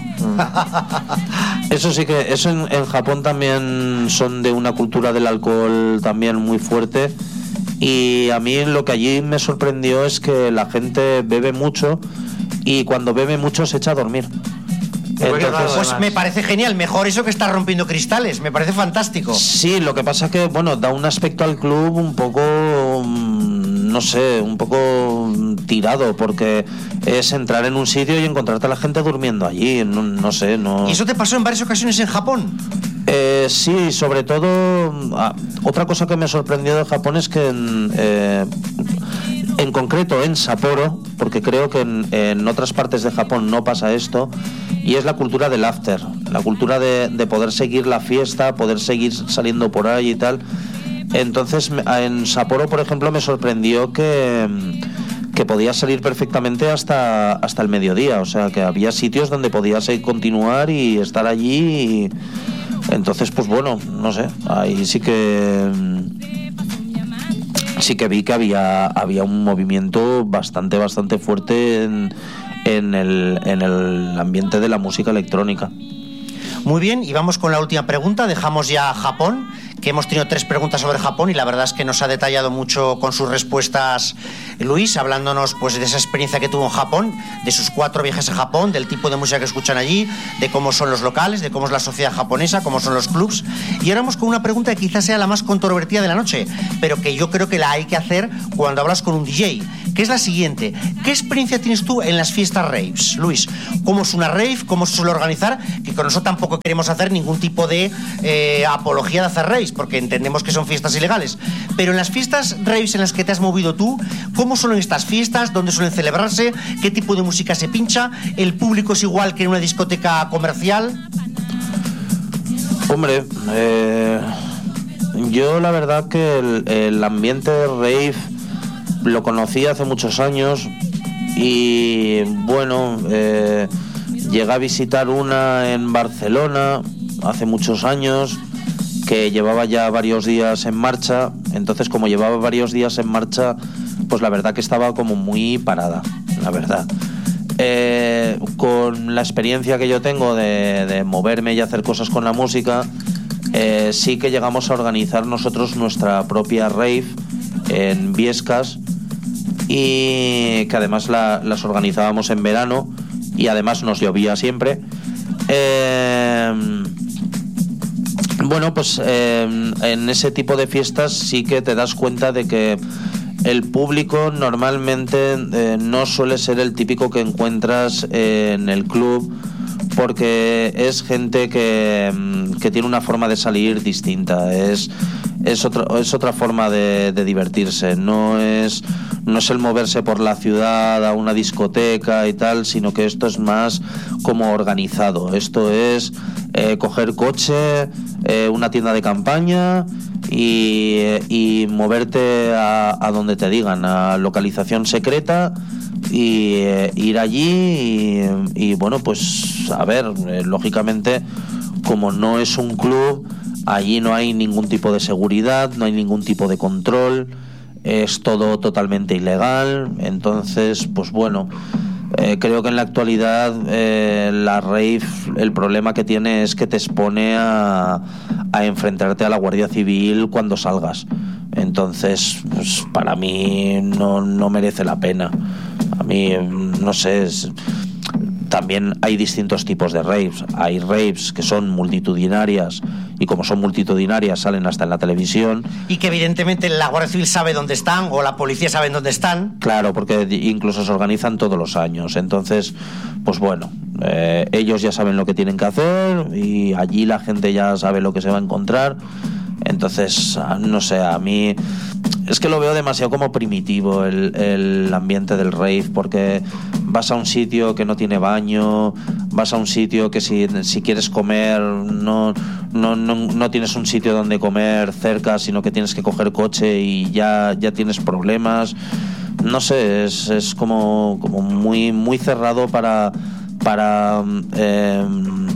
Eso sí que, eso en, en Japón también son de una cultura del alcohol también muy fuerte. Y a mí lo que allí me sorprendió es que la gente bebe mucho y cuando bebe mucho se echa a dormir. Entonces, pues me parece genial, mejor eso que estar rompiendo cristales, me parece fantástico. Sí, lo que pasa que, bueno, da un aspecto al club un poco, no sé, un poco tirado, porque es entrar en un sitio y encontrarte a la gente durmiendo allí, no, no sé, no... ¿Y eso te pasó en varias ocasiones en Japón? Eh, sí, sobre todo, ah, otra cosa que me sorprendió de Japón es que en, eh, en concreto en Sapporo, porque creo que en, en otras partes de Japón no pasa esto, y es la cultura del after, la cultura de, de poder seguir la fiesta, poder seguir saliendo por ahí y tal. Entonces en Sapporo, por ejemplo, me sorprendió que, que podías salir perfectamente hasta, hasta el mediodía, o sea que había sitios donde podías continuar y estar allí y, entonces pues bueno, no sé, ahí sí que sí que vi que había, había un movimiento bastante, bastante fuerte en, en, el, en el ambiente de la música electrónica. Muy bien, y vamos con la última pregunta. Dejamos ya Japón, que hemos tenido tres preguntas sobre Japón y la verdad es que nos ha detallado mucho con sus respuestas Luis, hablándonos pues de esa experiencia que tuvo en Japón, de sus cuatro viajes a Japón, del tipo de música que escuchan allí, de cómo son los locales, de cómo es la sociedad japonesa, cómo son los clubs. Y ahora vamos con una pregunta que quizás sea la más controvertida de la noche, pero que yo creo que la hay que hacer cuando hablas con un D J, que es la siguiente: ¿qué experiencia tienes tú en las fiestas raves, Luis? ¿Cómo es una rave? ¿Cómo se suele organizar? Que con eso tampoco queremos hacer ningún tipo de eh, apología de hacer raves, porque entendemos que son fiestas ilegales, pero en las fiestas raves en las que te has movido tú, ¿cómo son estas fiestas? ¿Dónde suelen celebrarse? ¿Qué tipo de música se pincha? ¿El público es igual que en una discoteca comercial? Hombre, eh, yo la verdad que el, el ambiente rave lo conocí hace muchos años y bueno, eh, llegué a visitar una en Barcelona hace muchos años, que llevaba ya varios días en marcha. Entonces, como llevaba varios días en marcha, pues la verdad que estaba como muy parada, la verdad. Eh, con la experiencia que yo tengo de, de moverme y hacer cosas con la música, eh, sí que llegamos a organizar nosotros nuestra propia rave en Viescas, y que además la, las organizábamos en verano y además nos llovía siempre. Eh, Bueno, pues eh, en ese tipo de fiestas sí que te das cuenta de que el público normalmente eh, no suele ser el típico que encuentras eh, en el club, porque es gente que, que tiene una forma de salir distinta, es, es, otro, es otra forma de, de divertirse, no es, no es el moverse por la ciudad a una discoteca y tal, sino que esto es más como organizado, esto es eh, coger coche, eh, una tienda de campaña y, y moverte a, a donde te digan, a localización secreta, y eh, ir allí y, y bueno, pues a ver, eh, lógicamente como no es un club, allí no hay ningún tipo de seguridad, no hay ningún tipo de control, es todo totalmente ilegal. Entonces pues bueno, eh, creo que en la actualidad eh, la rave, el problema que tiene es que te expone a, a enfrentarte a la Guardia Civil cuando salgas. Entonces pues para mí no, no merece la pena. A mí, no sé, es, también hay distintos tipos de raves. Hay raves que son multitudinarias y como son multitudinarias salen hasta en la televisión. Y que evidentemente la Guardia Civil sabe dónde están o la policía sabe dónde están. Claro, porque incluso se organizan todos los años. Entonces, pues bueno, eh, ellos ya saben lo que tienen que hacer y allí la gente ya sabe lo que se va a encontrar. Entonces, no sé, a mí es que lo veo demasiado como primitivo el, el ambiente del rave, porque vas a un sitio que no tiene baño, vas a un sitio que si, si quieres comer no, no, no, no tienes un sitio donde comer cerca, sino que tienes que coger coche y ya, ya tienes problemas. No sé, es, es como, como muy, muy cerrado para, para eh,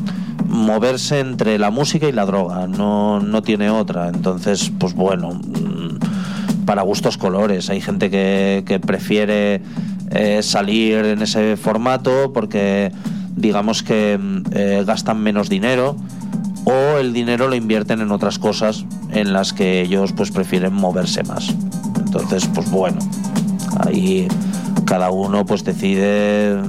moverse entre la música y la droga, no, no tiene otra. Entonces, pues bueno, para gustos colores. Hay gente que, que prefiere eh, salir en ese formato porque digamos que eh, gastan menos dinero, o el dinero lo invierten en otras cosas en las que ellos pues prefieren moverse más. Entonces pues bueno, ahí cada uno pues decide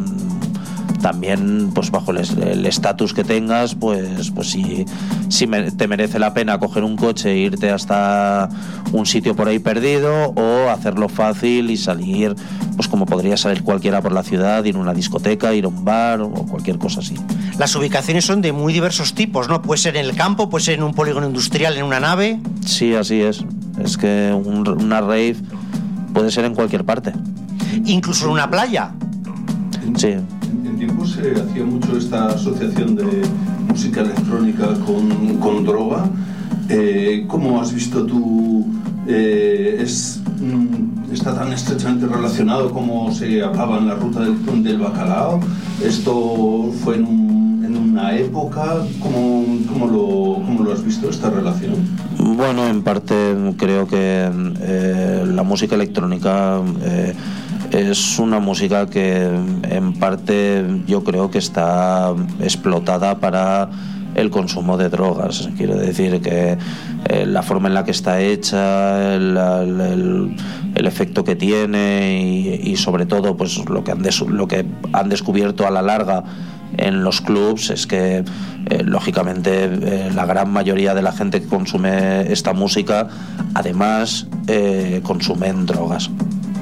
también pues bajo el estatus que tengas, pues pues si, si me, te merece la pena coger un coche e irte hasta un sitio por ahí perdido, o hacerlo fácil y salir pues como podría salir cualquiera por la ciudad, ir a una discoteca, ir a un bar o cualquier cosa así. Las ubicaciones son de muy diversos tipos, ¿no? Puede ser en el campo, puede ser en un polígono industrial, en una nave. Sí, así es. Es que un, una rave puede ser en cualquier parte. Incluso en una playa. Sí. En tiempos se hacía mucho esta asociación de música electrónica con, con droga. Eh, ¿Cómo has visto tú eh, es, mm, está tan estrechamente relacionado como se hablaba en la ruta del, del bacalao. Esto fue en, un, en una época. ¿Cómo, cómo, lo, ¿Cómo lo has visto, esta relación? Bueno, en parte creo que eh, la música electrónica eh, es una música que en parte yo creo que está explotada para el consumo de drogas. Quiero decir que eh, la forma en la que está hecha, el, el, el efecto que tiene y, y sobre todo pues lo que han des, lo que han descubierto a la larga en los clubs es que eh, lógicamente eh, la gran mayoría de la gente que consume esta música además eh, consumen drogas.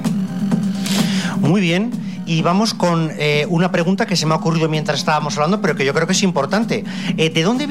Muy bien, y vamos con eh, una pregunta que se me ha ocurrido mientras estábamos hablando, pero que yo creo que es importante. Eh, ¿De dónde